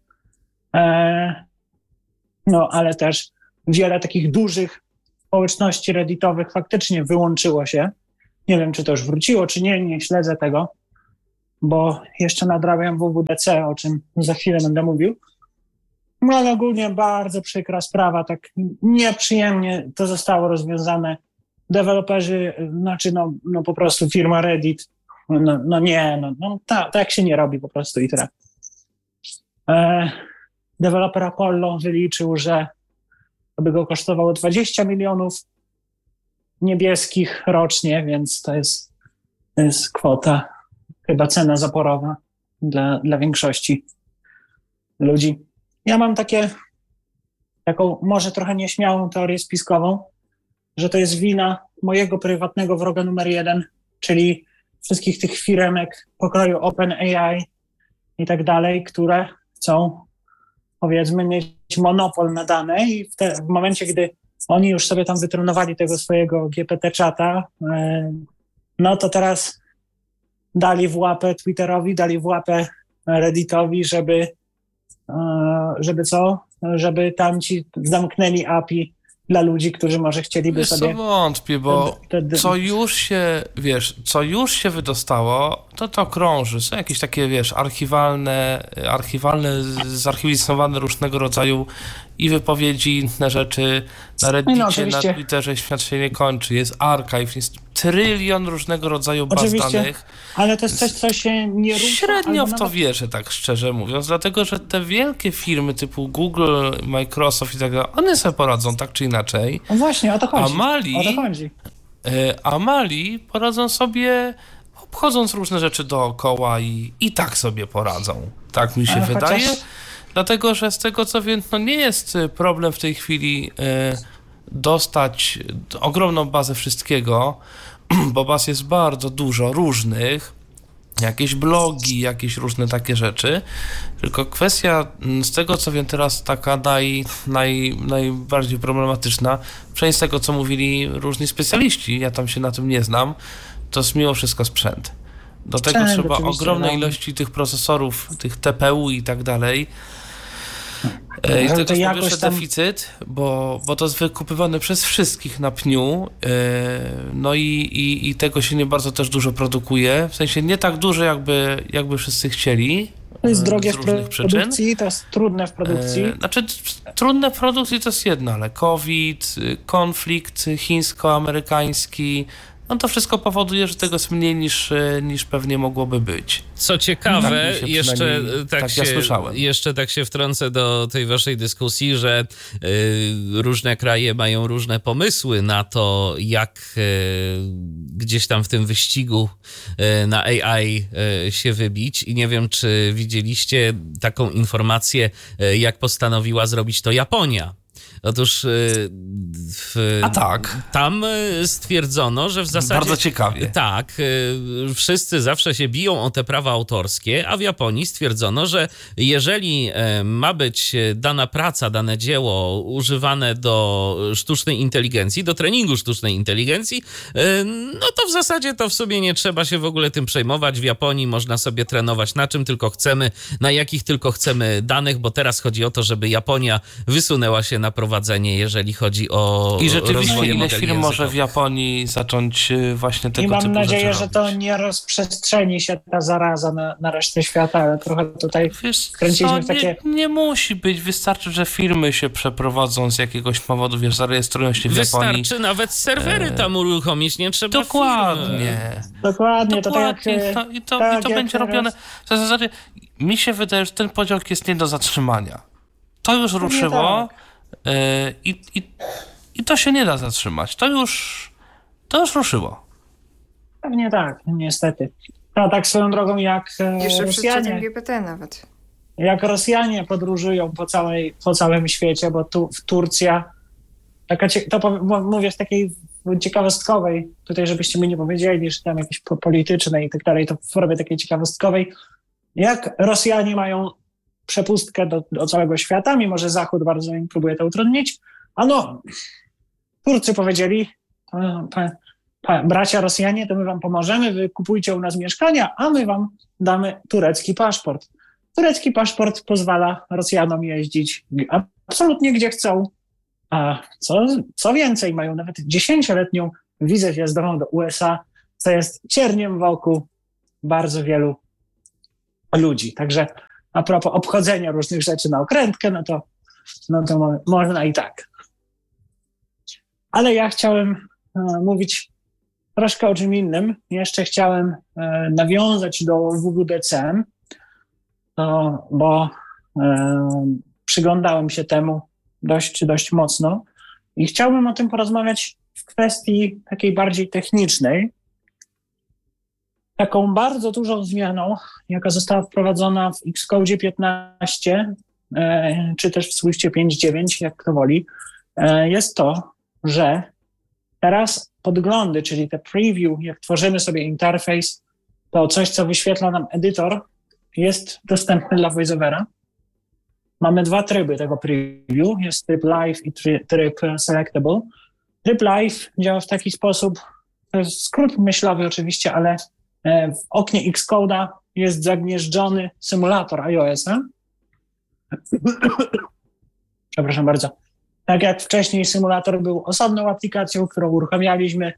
E, no, ale też wiele takich dużych społeczności redditowych faktycznie wyłączyło się. Nie wiem, czy to już wróciło, czy nie, nie śledzę tego, bo jeszcze nadrabiam W W D C, o czym za chwilę będę mówił. No ale ogólnie bardzo przykra sprawa, tak nieprzyjemnie to zostało rozwiązane. Deweloperzy, znaczy no, no po prostu firma Reddit, no, no nie, no, no tak, tak się nie robi po prostu i tyle. E, deweloper Apollo wyliczył, że to by go kosztowało dwadzieścia milionów niebieskich rocznie, więc to jest, to jest kwota, chyba cena zaporowa dla, dla większości ludzi. Ja mam takie, taką może trochę nieśmiałą teorię spiskową, że to jest wina mojego prywatnego wroga numer jeden, czyli wszystkich tych firemek pokroju OpenAI i tak dalej, które chcą, powiedzmy, mieć monopol na dane i w, te, w momencie, gdy oni już sobie tam wytrenowali tego swojego G P T czata, yy, no to teraz dali w łapę Twitterowi, dali w łapę Redditowi, żeby, yy, żeby co? Żeby tam ci zamknęli A P I dla ludzi, którzy może chcieliby wiesz, sobie... co wątpię, bo te, te, te... co już się, wiesz, co już się wydostało, to to krąży. Są jakieś takie, wiesz, archiwalne, archiwalne, zarchiwizowane różnego rodzaju i wypowiedzi, inne rzeczy. Na Reddicie, no, na Twitterze świat się nie kończy. Jest archive, jest trylion różnego rodzaju baz oczywiście, danych. Ale to jest coś, co się nie rusza. Średnio w to nawet... wierzę, tak szczerze mówiąc, dlatego, że te wielkie firmy typu Google, Microsoft i tak dalej, one sobie poradzą tak czy inaczej. No właśnie, o to chodzi. A mali, o to chodzi. A mali poradzą sobie, obchodząc różne rzeczy dookoła i, i tak sobie poradzą. Tak mi się Ale wydaje. chociaż... Dlatego, że z tego co wiem, no nie jest problem w tej chwili e, dostać ogromną bazę wszystkiego, bo baz jest bardzo dużo różnych, jakieś blogi, jakieś różne takie rzeczy, tylko kwestia z tego co wiem teraz taka naj, naj, najbardziej problematyczna, przynajmniej z tego co mówili różni specjaliści, ja tam się na tym nie znam, to jest mimo wszystko sprzęt. Do tego Sprzęt, trzeba ogromnej no. ilości tych procesorów, tych T P U i tak dalej. No, I to jest po pierwsze tam... deficyt, bo, bo to jest wykupywane przez wszystkich na pniu, no i, i, i tego się nie bardzo też dużo produkuje, w sensie nie tak dużo jakby, jakby wszyscy chcieli. To jest drogie z w różnych produkcji, przyczyn. to jest trudne w produkcji. Znaczy trudne w produkcji to jest jedno, ale COVID, konflikt chińsko-amerykański, no to wszystko powoduje, że tego jest mniej niż, niż pewnie mogłoby być. Co ciekawe, tak jeszcze, tak tak się, ja słyszałem. jeszcze tak się wtrącę do tej waszej dyskusji, że y, różne kraje mają różne pomysły na to, jak y, gdzieś tam w tym wyścigu y, na A I y, się wybić i nie wiem, czy widzieliście taką informację, y, jak postanowiła zrobić to Japonia. Otóż w, A tak. tam stwierdzono, że w zasadzie... Bardzo ciekawie. Tak, wszyscy zawsze się biją o te prawa autorskie, a w Japonii stwierdzono, że jeżeli ma być dana praca, dane dzieło używane do sztucznej inteligencji, do treningu sztucznej inteligencji, no to w zasadzie to w sobie nie trzeba się w ogóle tym przejmować. W Japonii można sobie trenować na czym tylko chcemy, na jakich tylko chcemy danych, bo teraz chodzi o to, żeby Japonia wysunęła się na prowadzenie, jeżeli chodzi o I rzeczywiście ile modeli firm językowych. może w Japonii zacząć właśnie tego I mam typu nadzieję, rzeczy że to robić. nie rozprzestrzeni się ta zaraza na, na resztę świata, ale trochę tutaj Wiesz, skręciliśmy co, w takie... nie, nie musi być, wystarczy, że firmy się przeprowadzą z jakiegoś powodu, wiesz, zarejestrują się w Japonii. Wystarczy nawet serwery tam uruchomić, nie trzeba Dokładnie. Dokładnie, to tak Dokładnie. jak... I to, i to, tak i to jak będzie teraz... robione. W zasadzie mi się wydaje, że ten pociąg jest nie do zatrzymania. To już ruszyło yy, i, i, i to się nie da zatrzymać. To już, to już ruszyło. Pewnie tak, niestety. No tak swoją drogą jak e, Jeszcze przed czatem Rosjanie, G P T nawet. jak Rosjanie podróżują po, całej, po całym świecie, bo tu w Turcja, taka, cie- to powiem- mówię z takiej ciekawostkowej, tutaj żebyście mi nie powiedzieli, że tam jakieś po- polityczne i tak dalej, to w formie takiej ciekawostkowej, jak Rosjanie mają przepustkę do, do całego świata, mimo że Zachód bardzo im próbuje to utrudnić, a no, Turcy powiedzieli, bracia Rosjanie, to my wam pomożemy, wy kupujcie u nas mieszkania, a my wam damy turecki paszport. Turecki paszport pozwala Rosjanom jeździć absolutnie gdzie chcą, a co, co więcej, mają nawet dziesięcioletnią wizę wjazdową do U S A, co jest cierniem wokół bardzo wielu ludzi. Także a propos obchodzenia różnych rzeczy na okrętkę, no to, no to mo- można i tak. Ale ja chciałem e, mówić troszkę o czym innym. Jeszcze chciałem e, nawiązać do W W D C, to, bo e, przyglądałem się temu dość, dość mocno i chciałbym o tym porozmawiać w kwestii takiej bardziej technicznej. Taką bardzo dużą zmianą, jaka została wprowadzona w Xcode piętnaście, e, czy też w Swiftie pięć dziewięć, jak kto woli, e, jest to, że teraz podglądy, czyli te preview, jak tworzymy sobie interfejs, to coś, co wyświetla nam edytor, jest dostępne dla VoiceOvera. Mamy dwa tryby tego preview, jest tryb live i tryb, tryb selectable. Tryb live działa w taki sposób, to jest skrót myślowy oczywiście, ale w oknie Xcode'a jest zagnieżdżony symulator iOS-a. Przepraszam bardzo. Tak jak wcześniej symulator był osobną aplikacją, którą uruchamialiśmy,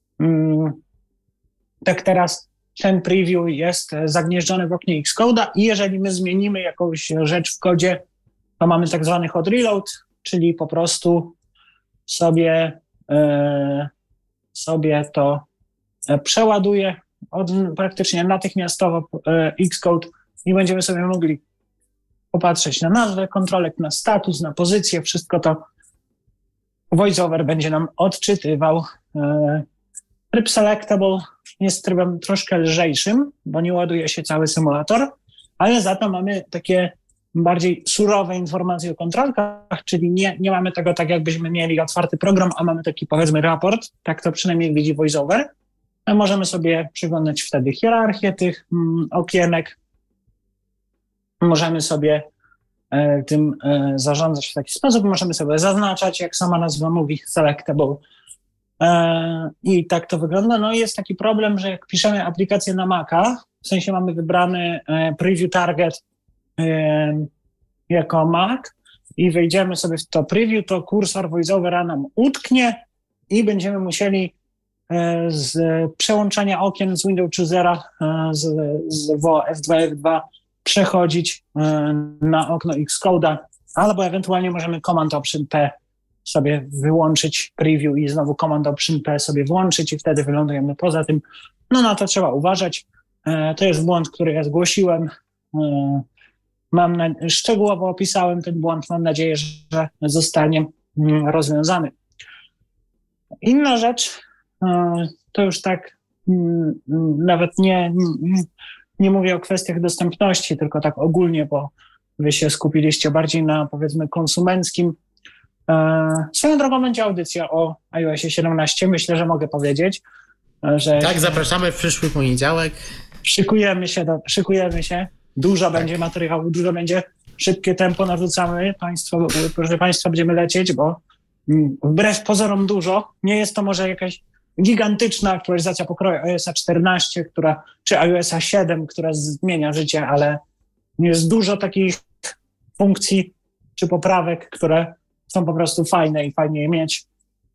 tak teraz ten preview jest zagnieżdżony w oknie Xcode'a i jeżeli my zmienimy jakąś rzecz w kodzie, to mamy tak zwany hot reload, czyli po prostu sobie, e, sobie to przeładuje od, praktycznie natychmiastowo e, Xcode i będziemy sobie mogli popatrzeć na nazwę kontrolek, na status, na pozycję, wszystko to VoiceOver będzie nam odczytywał. E, tryb selectable jest trybem troszkę lżejszym, bo nie ładuje się cały symulator, ale za to mamy takie bardziej surowe informacje o kontrolkach, czyli nie, nie mamy tego tak, jakbyśmy mieli otwarty program, a mamy taki, powiedzmy, raport, tak to przynajmniej widzi VoiceOver. A możemy sobie przyglądać wtedy hierarchię tych mm, okienek. Możemy sobie e, tym e, zarządzać w taki sposób. Możemy sobie zaznaczać, jak sama nazwa mówi, selectable. E, I tak to wygląda. No i jest taki problem, że jak piszemy aplikację na Maca, w sensie mamy wybrany e, preview target e, jako Mac i wejdziemy sobie w to preview, to kursor VoiceOvera nam utknie i będziemy musieli z przełączania okien z Windows Choosera z, z F dwa F dwa przechodzić na okno Xcode'a, albo ewentualnie możemy Command Option P sobie wyłączyć preview i znowu Command Option P sobie włączyć i wtedy wylądujemy. Poza tym, no na to trzeba uważać. To jest błąd, który ja zgłosiłem. Mam na, szczegółowo opisałem ten błąd. Mam nadzieję, że zostanie rozwiązany. Inna rzecz, to już tak nawet nie, nie mówię o kwestiach dostępności, tylko tak ogólnie, bo wy się skupiliście bardziej na, powiedzmy, konsumenckim. Swoją drogą będzie audycja o iOSie siedemnaście. Myślę, że mogę powiedzieć, że... Tak, zapraszamy w przyszły poniedziałek. Szykujemy się, do, szykujemy się. Dużo tak. będzie materiału, dużo będzie. Szybkie tempo narzucamy. Państwo, proszę Państwa, będziemy lecieć, bo wbrew pozorom dużo. Nie jest to może jakaś gigantyczna aktualizacja pokroju iOSa czternaście, która, czy iOSa siedem, która zmienia życie, ale jest dużo takich funkcji czy poprawek, które są po prostu fajne i fajnie je mieć.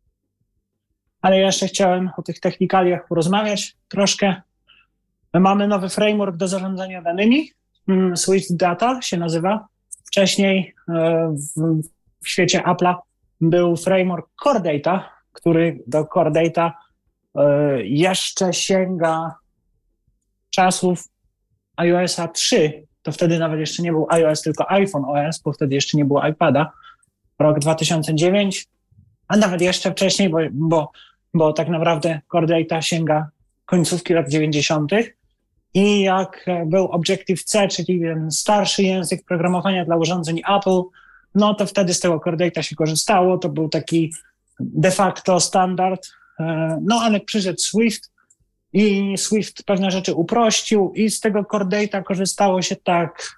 Ale jeszcze chciałem o tych technikaliach porozmawiać troszkę. Mamy nowy framework do zarządzania danymi. Swift Data się nazywa. Wcześniej w, w świecie Apple'a był framework Core Data, który do Core Data jeszcze sięga czasów iOSa trzy. To wtedy nawet jeszcze nie był iOS, tylko iPhone O S, bo wtedy jeszcze nie było iPada. Rok dwa tysiące dziewiąty, a nawet jeszcze wcześniej, bo, bo, bo tak naprawdę Core Data sięga końcówki lat dziewięćdziesiątych. I jak był Objective-C, czyli ten starszy język programowania dla urządzeń Apple, no to wtedy z tego Core Data się korzystało. To był taki de facto standard. No ale przyszedł Swift i Swift pewne rzeczy uprościł i z tego Core Data korzystało się tak,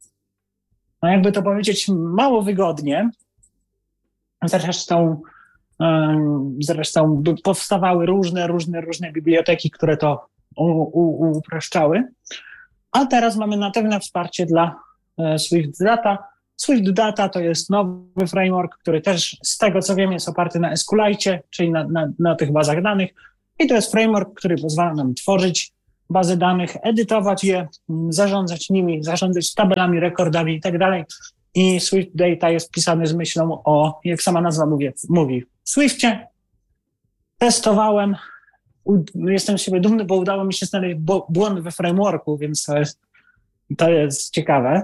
no jakby to powiedzieć, mało wygodnie. Zresztą Zresztą powstawały różne, różne, różne biblioteki, które to u, u, upraszczały. A teraz mamy natywne wsparcie dla Swift Data. Swift Data to jest nowy framework, który też z tego co wiem jest oparty na SQLite, czyli na, na, na tych bazach danych. I to jest framework, który pozwala nam tworzyć bazy danych, edytować je, zarządzać nimi, zarządzać tabelami, rekordami i tak dalej. I Swift Data jest pisany z myślą o, jak sama nazwa mówi, mówi w Swiftie. Testowałem, jestem z siebie dumny, bo udało mi się znaleźć błąd we frameworku, więc to jest, to jest ciekawe.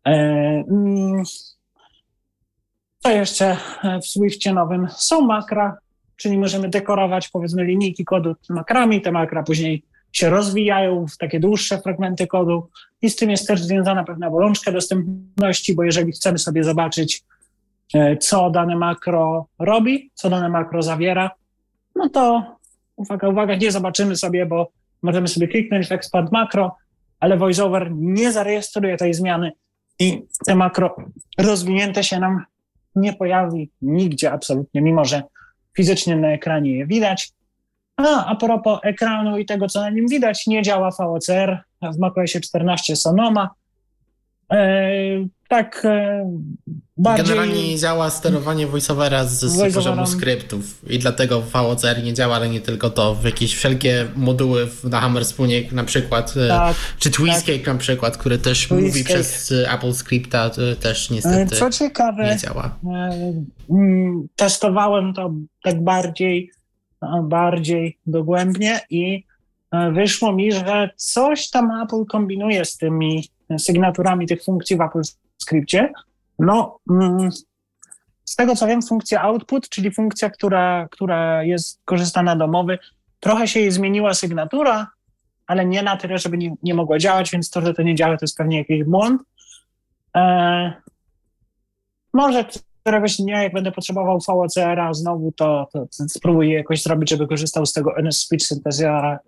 Co jeszcze w Swiftie nowym? Są makra, czyli możemy dekorować powiedzmy linijki kodu makrami, te makra później się rozwijają w takie dłuższe fragmenty kodu i z tym jest też związana pewna bolączka dostępności, bo jeżeli chcemy sobie zobaczyć, co dane makro robi, co dane makro zawiera, no to uwaga, uwaga, nie zobaczymy sobie, bo możemy sobie kliknąć w expand makro, ale VoiceOver nie zarejestruje tej zmiany i te makro rozwinięte się nam nie pojawi nigdzie absolutnie, mimo że fizycznie na ekranie je widać. A, a propos ekranu i tego, co na nim widać, nie działa V O C R, w macOSie czternaście Sonoma. E, tak e, bardziej... Generalnie nie działa sterowanie voiceovera z, z poziomu skryptów i dlatego V O C R nie działa, ale nie tylko to. W jakieś wszelkie moduły na Hammerspoonie na przykład, tak, czy Twiscake tak. na przykład, który też Twiscake. mówi przez Apple Scripta, też niestety Co ciekawe, nie działa. Testowałem to tak bardziej bardziej dogłębnie i wyszło mi, że coś tam Apple kombinuje z tymi sygnaturami tych funkcji w Apple Scriptie. No, z tego co wiem, funkcja output, czyli funkcja, która, która jest korzystana do mowy, trochę się jej zmieniła sygnatura, ale nie na tyle, żeby nie, nie mogła działać, więc to, że to nie działa, to jest pewnie jakiś błąd. E, może któregoś dnia, jak będę potrzebował V O C R-a znowu, to, to, to spróbuję jakoś zrobić, żeby korzystał z tego N S Speech Synthesizer,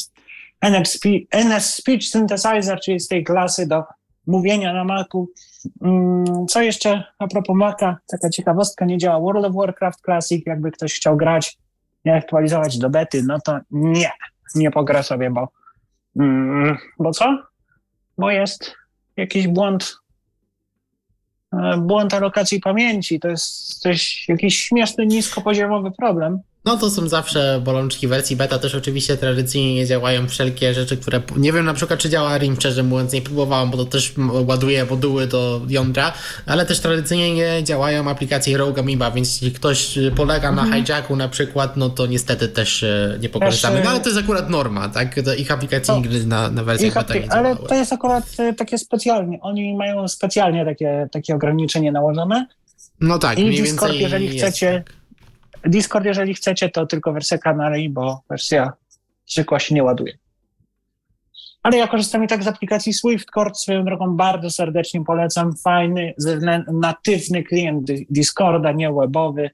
N S Speech Synthesizer, czyli z tej klasy do mówienia na Macu. Co jeszcze a propos Maca, taka ciekawostka, nie działa World of Warcraft Classic, jakby ktoś chciał grać, nie aktualizować do bety, no to nie, nie pogra sobie, bo bo co? Bo jest jakiś błąd błąd alokacji pamięci, to jest coś, jakiś śmieszny, niskopoziomowy problem. No to są zawsze bolączki wersji beta, też oczywiście tradycyjnie nie działają wszelkie rzeczy, które, nie wiem na przykład czy działa R I M, szczerze mówiąc nie próbowałem, bo to też ładuje moduły do jądra, ale też tradycyjnie nie działają aplikacje Rogue Amoeba, więc jeśli ktoś polega na mhm. hijacku na przykład, no to niestety też nie pokorzystamy, no ale to jest akurat norma, tak, ich aplikacji nigdy na, na wersjach beta nie działały. Ale to jest akurat takie specjalnie, oni mają specjalnie takie, takie ograniczenie nałożone. No tak, i mniej Discord, więcej jeżeli jest, chcecie, tak. Discord, jeżeli chcecie, to tylko wersja Canary, bo wersja zwykła się nie ładuje. Ale ja korzystam i tak z aplikacji SwiftCord, swoją drogą bardzo serdecznie polecam. Fajny, natywny klient Discorda, nie webowy.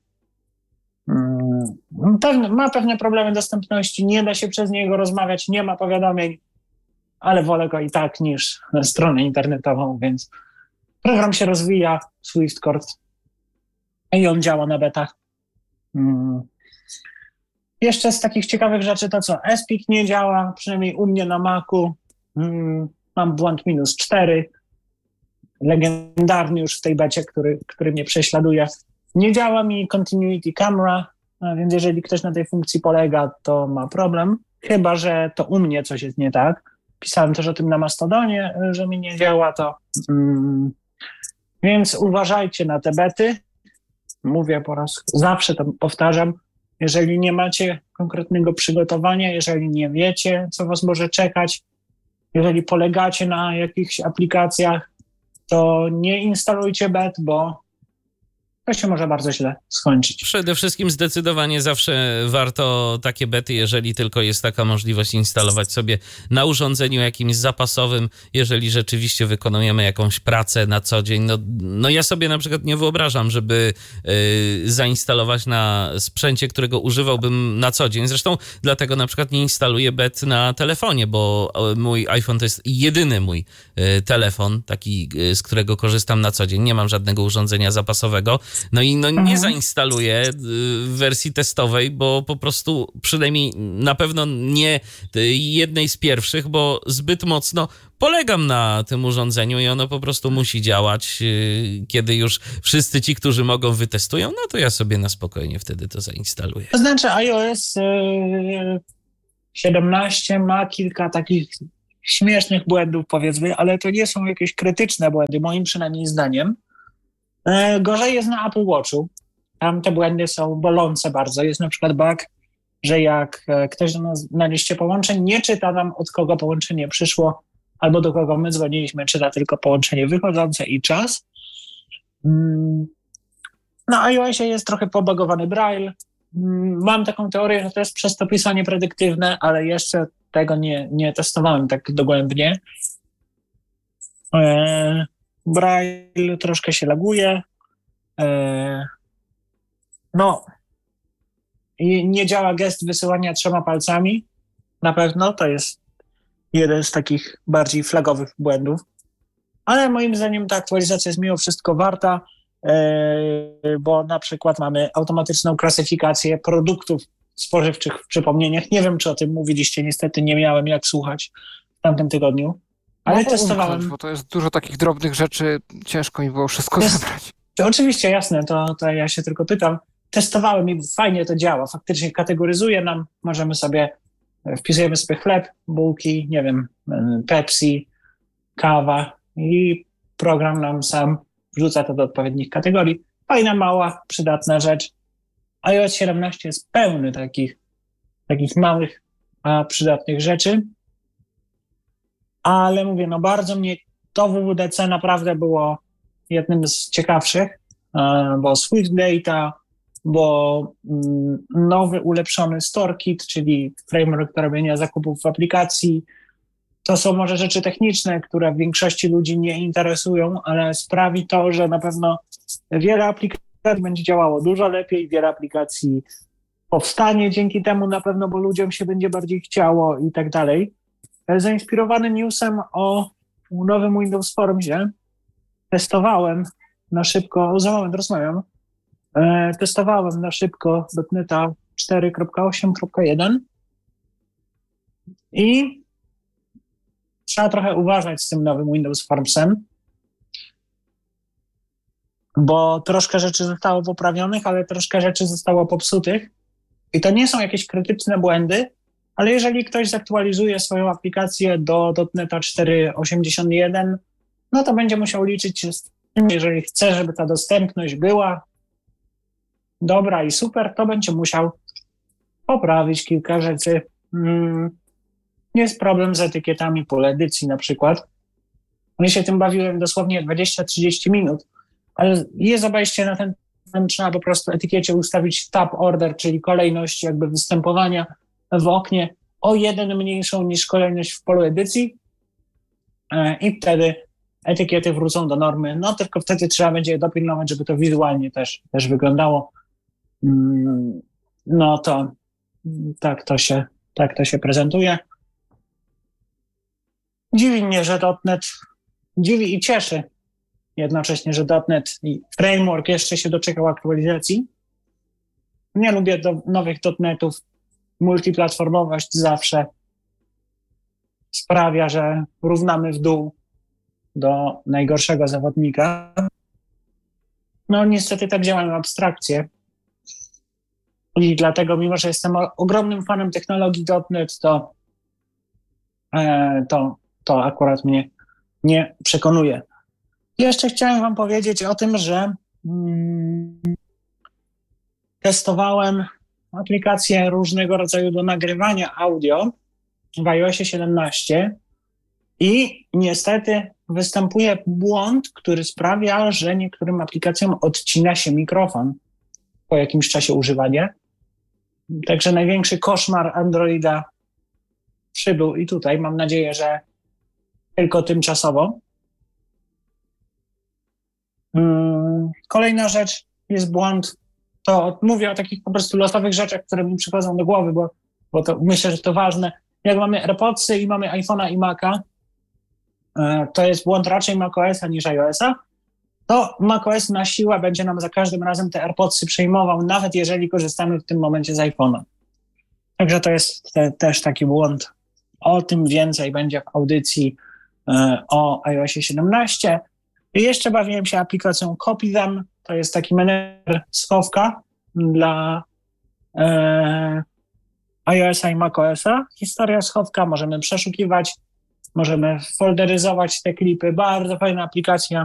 Pewne, ma pewne problemy dostępności, nie da się przez niego rozmawiać, nie ma powiadomień, ale wolę go i tak niż stronę internetową, więc program się rozwija, SwiftCord, i on działa na betach. Hmm. Jeszcze z takich ciekawych rzeczy to co? S P I C nie działa, przynajmniej u mnie na Macu. Hmm. Mam błąd minus cztery. Legendarny już w tej becie, który, który mnie prześladuje. Nie działa mi Continuity Camera, więc jeżeli ktoś na tej funkcji polega, to ma problem. Chyba że to u mnie coś jest nie tak. Pisałem też o tym na Mastodonie, że mi nie działa to. Hmm. Więc uważajcie na te bety. Mówię po raz, zawsze to powtarzam, jeżeli nie macie konkretnego przygotowania, jeżeli nie wiecie, co was może czekać, jeżeli polegacie na jakichś aplikacjach, to nie instalujcie bet, bo to się może bardzo źle skończyć. Przede wszystkim zdecydowanie zawsze warto takie bety, jeżeli tylko jest taka możliwość, instalować sobie na urządzeniu jakimś zapasowym, jeżeli rzeczywiście wykonujemy jakąś pracę na co dzień. No, no ja sobie na przykład nie wyobrażam, żeby yy, zainstalować na sprzęcie, którego używałbym na co dzień. Zresztą dlatego na przykład nie instaluję bet na telefonie, bo mój iPhone to jest jedyny mój yy, telefon, taki, yy, z którego korzystam na co dzień. Nie mam żadnego urządzenia zapasowego. No i no nie Mhm. zainstaluję y, w wersji testowej, bo po prostu przynajmniej na pewno nie y, jednej z pierwszych, bo zbyt mocno polegam na tym urządzeniu i ono po prostu musi działać. y, Kiedy już wszyscy ci, którzy mogą, wytestują, no to ja sobie na spokojnie wtedy to zainstaluję. To znaczy iOS y, siedemnaście ma kilka takich śmiesznych błędów, powiedzmy, ale to nie są jakieś krytyczne błędy, moim przynajmniej zdaniem. E, Gorzej jest na Apple Watchu. Tam te błędy są bolące bardzo. Jest na przykład bug, że jak e, ktoś do nas na liście połączeń nie czyta nam, od kogo połączenie przyszło, albo do kogo my dzwoniliśmy, czyta tylko połączenie wychodzące i czas. Mm. Na iOSie jest trochę pobagowany Braille. Mm, Mam taką teorię, że to jest przez to pisanie predyktywne, ale jeszcze tego nie, nie testowałem tak dogłębnie. E, Braille troszkę się laguje. E, no i nie działa gest wysyłania trzema palcami. Na pewno to jest jeden z takich bardziej flagowych błędów. Ale moim zdaniem ta aktualizacja jest mimo wszystko warta, e, bo na przykład mamy automatyczną klasyfikację produktów spożywczych w przypomnieniach. Nie wiem, czy o tym mówiliście, niestety nie miałem jak słuchać w tamtym tygodniu, ale Mogę testowałem. umknąć, bo to jest dużo takich drobnych rzeczy, ciężko mi było wszystko Jest- zebrać. To oczywiście, jasne, to, to ja się tylko pytam. Testowałem i fajnie to działa. Faktycznie kategoryzuje nam, możemy sobie, wpisujemy sobie chleb, bułki, nie wiem, Pepsi, kawa i program nam sam wrzuca to do odpowiednich kategorii. Fajna, mała, przydatna rzecz. iOS siedemnaście jest pełny takich, takich małych, a przydatnych rzeczy. Ale mówię, no bardzo mnie to W W D C naprawdę było jednym z ciekawszych, e, bo Swift Data, bo mm, nowy ulepszony StoreKit, czyli framework do robienia zakupów w aplikacji. To są może rzeczy techniczne, które większości ludzi nie interesują, ale sprawi to, że na pewno wiele aplikacji będzie działało dużo lepiej, wiele aplikacji powstanie dzięki temu na pewno, bo ludziom się będzie bardziej chciało i tak dalej. Zainspirowany newsem o nowym Windows Formsie testowałem na szybko, za moment rozmawiam, e, testowałem na szybko dotneta cztery kropka osiem kropka jeden i trzeba trochę uważać z tym nowym Windows Formsem, bo troszkę rzeczy zostało poprawionych, ale troszkę rzeczy zostało popsutych i to nie są jakieś krytyczne błędy, ale jeżeli ktoś zaktualizuje swoją aplikację do dotneta cztery osiemdziesiąt jeden, no to będzie musiał liczyć się z tym, jeżeli chce, żeby ta dostępność była dobra i super, to będzie musiał poprawić kilka rzeczy. Hmm. Jest problem z etykietami pól edycji na przykład. Ja się tym bawiłem dosłownie dwadzieścia trzydzieści minut, ale jest obejście na ten, ten trzeba po prostu etykiecie ustawić tab order, czyli kolejność jakby występowania w oknie o jeden mniejszą niż kolejność w polu edycji i wtedy etykiety wrócą do normy. No tylko wtedy trzeba będzie je dopilnować, żeby to wizualnie też, też wyglądało. No to tak to się, tak to się prezentuje. Dziwi mnie, że dotnet, dziwi i cieszy jednocześnie, że dotnet i framework jeszcze się doczekał aktualizacji. Nie lubię do nowych dotnetów. Multiplatformowość zawsze sprawia, że równamy w dół do najgorszego zawodnika. No niestety tak działają abstrakcje. I dlatego, mimo że jestem ogromnym fanem technologii dotnet, to, e, to, to akurat mnie nie przekonuje. Jeszcze chciałem wam powiedzieć o tym, że mm, testowałem aplikacje różnego rodzaju do nagrywania audio w iOSie siedemnaście i niestety występuje błąd, który sprawia, że niektórym aplikacjom odcina się mikrofon po jakimś czasie używania. Także największy koszmar Androida przybył i tutaj mam nadzieję, że tylko tymczasowo. Kolejna rzecz jest błąd. To mówię o takich po prostu losowych rzeczach, które mi przychodzą do głowy, bo, bo to myślę, że to ważne. Jak mamy AirPodsy i mamy iPhone'a i Maca, to jest błąd raczej macOSa niż iOSa. to macOS na siłę będzie nam za każdym razem te AirPodsy przejmował, nawet jeżeli korzystamy w tym momencie z iPhone'a. Także to jest te, też taki błąd. O tym więcej będzie w audycji e, o iOSie siedemnaście. I jeszcze bawiłem się aplikacją CopyThem. To jest taki menedżer schowka dla e, iOSa i macOSa. Historia schowka, możemy przeszukiwać, możemy folderyzować te klipy. Bardzo fajna aplikacja.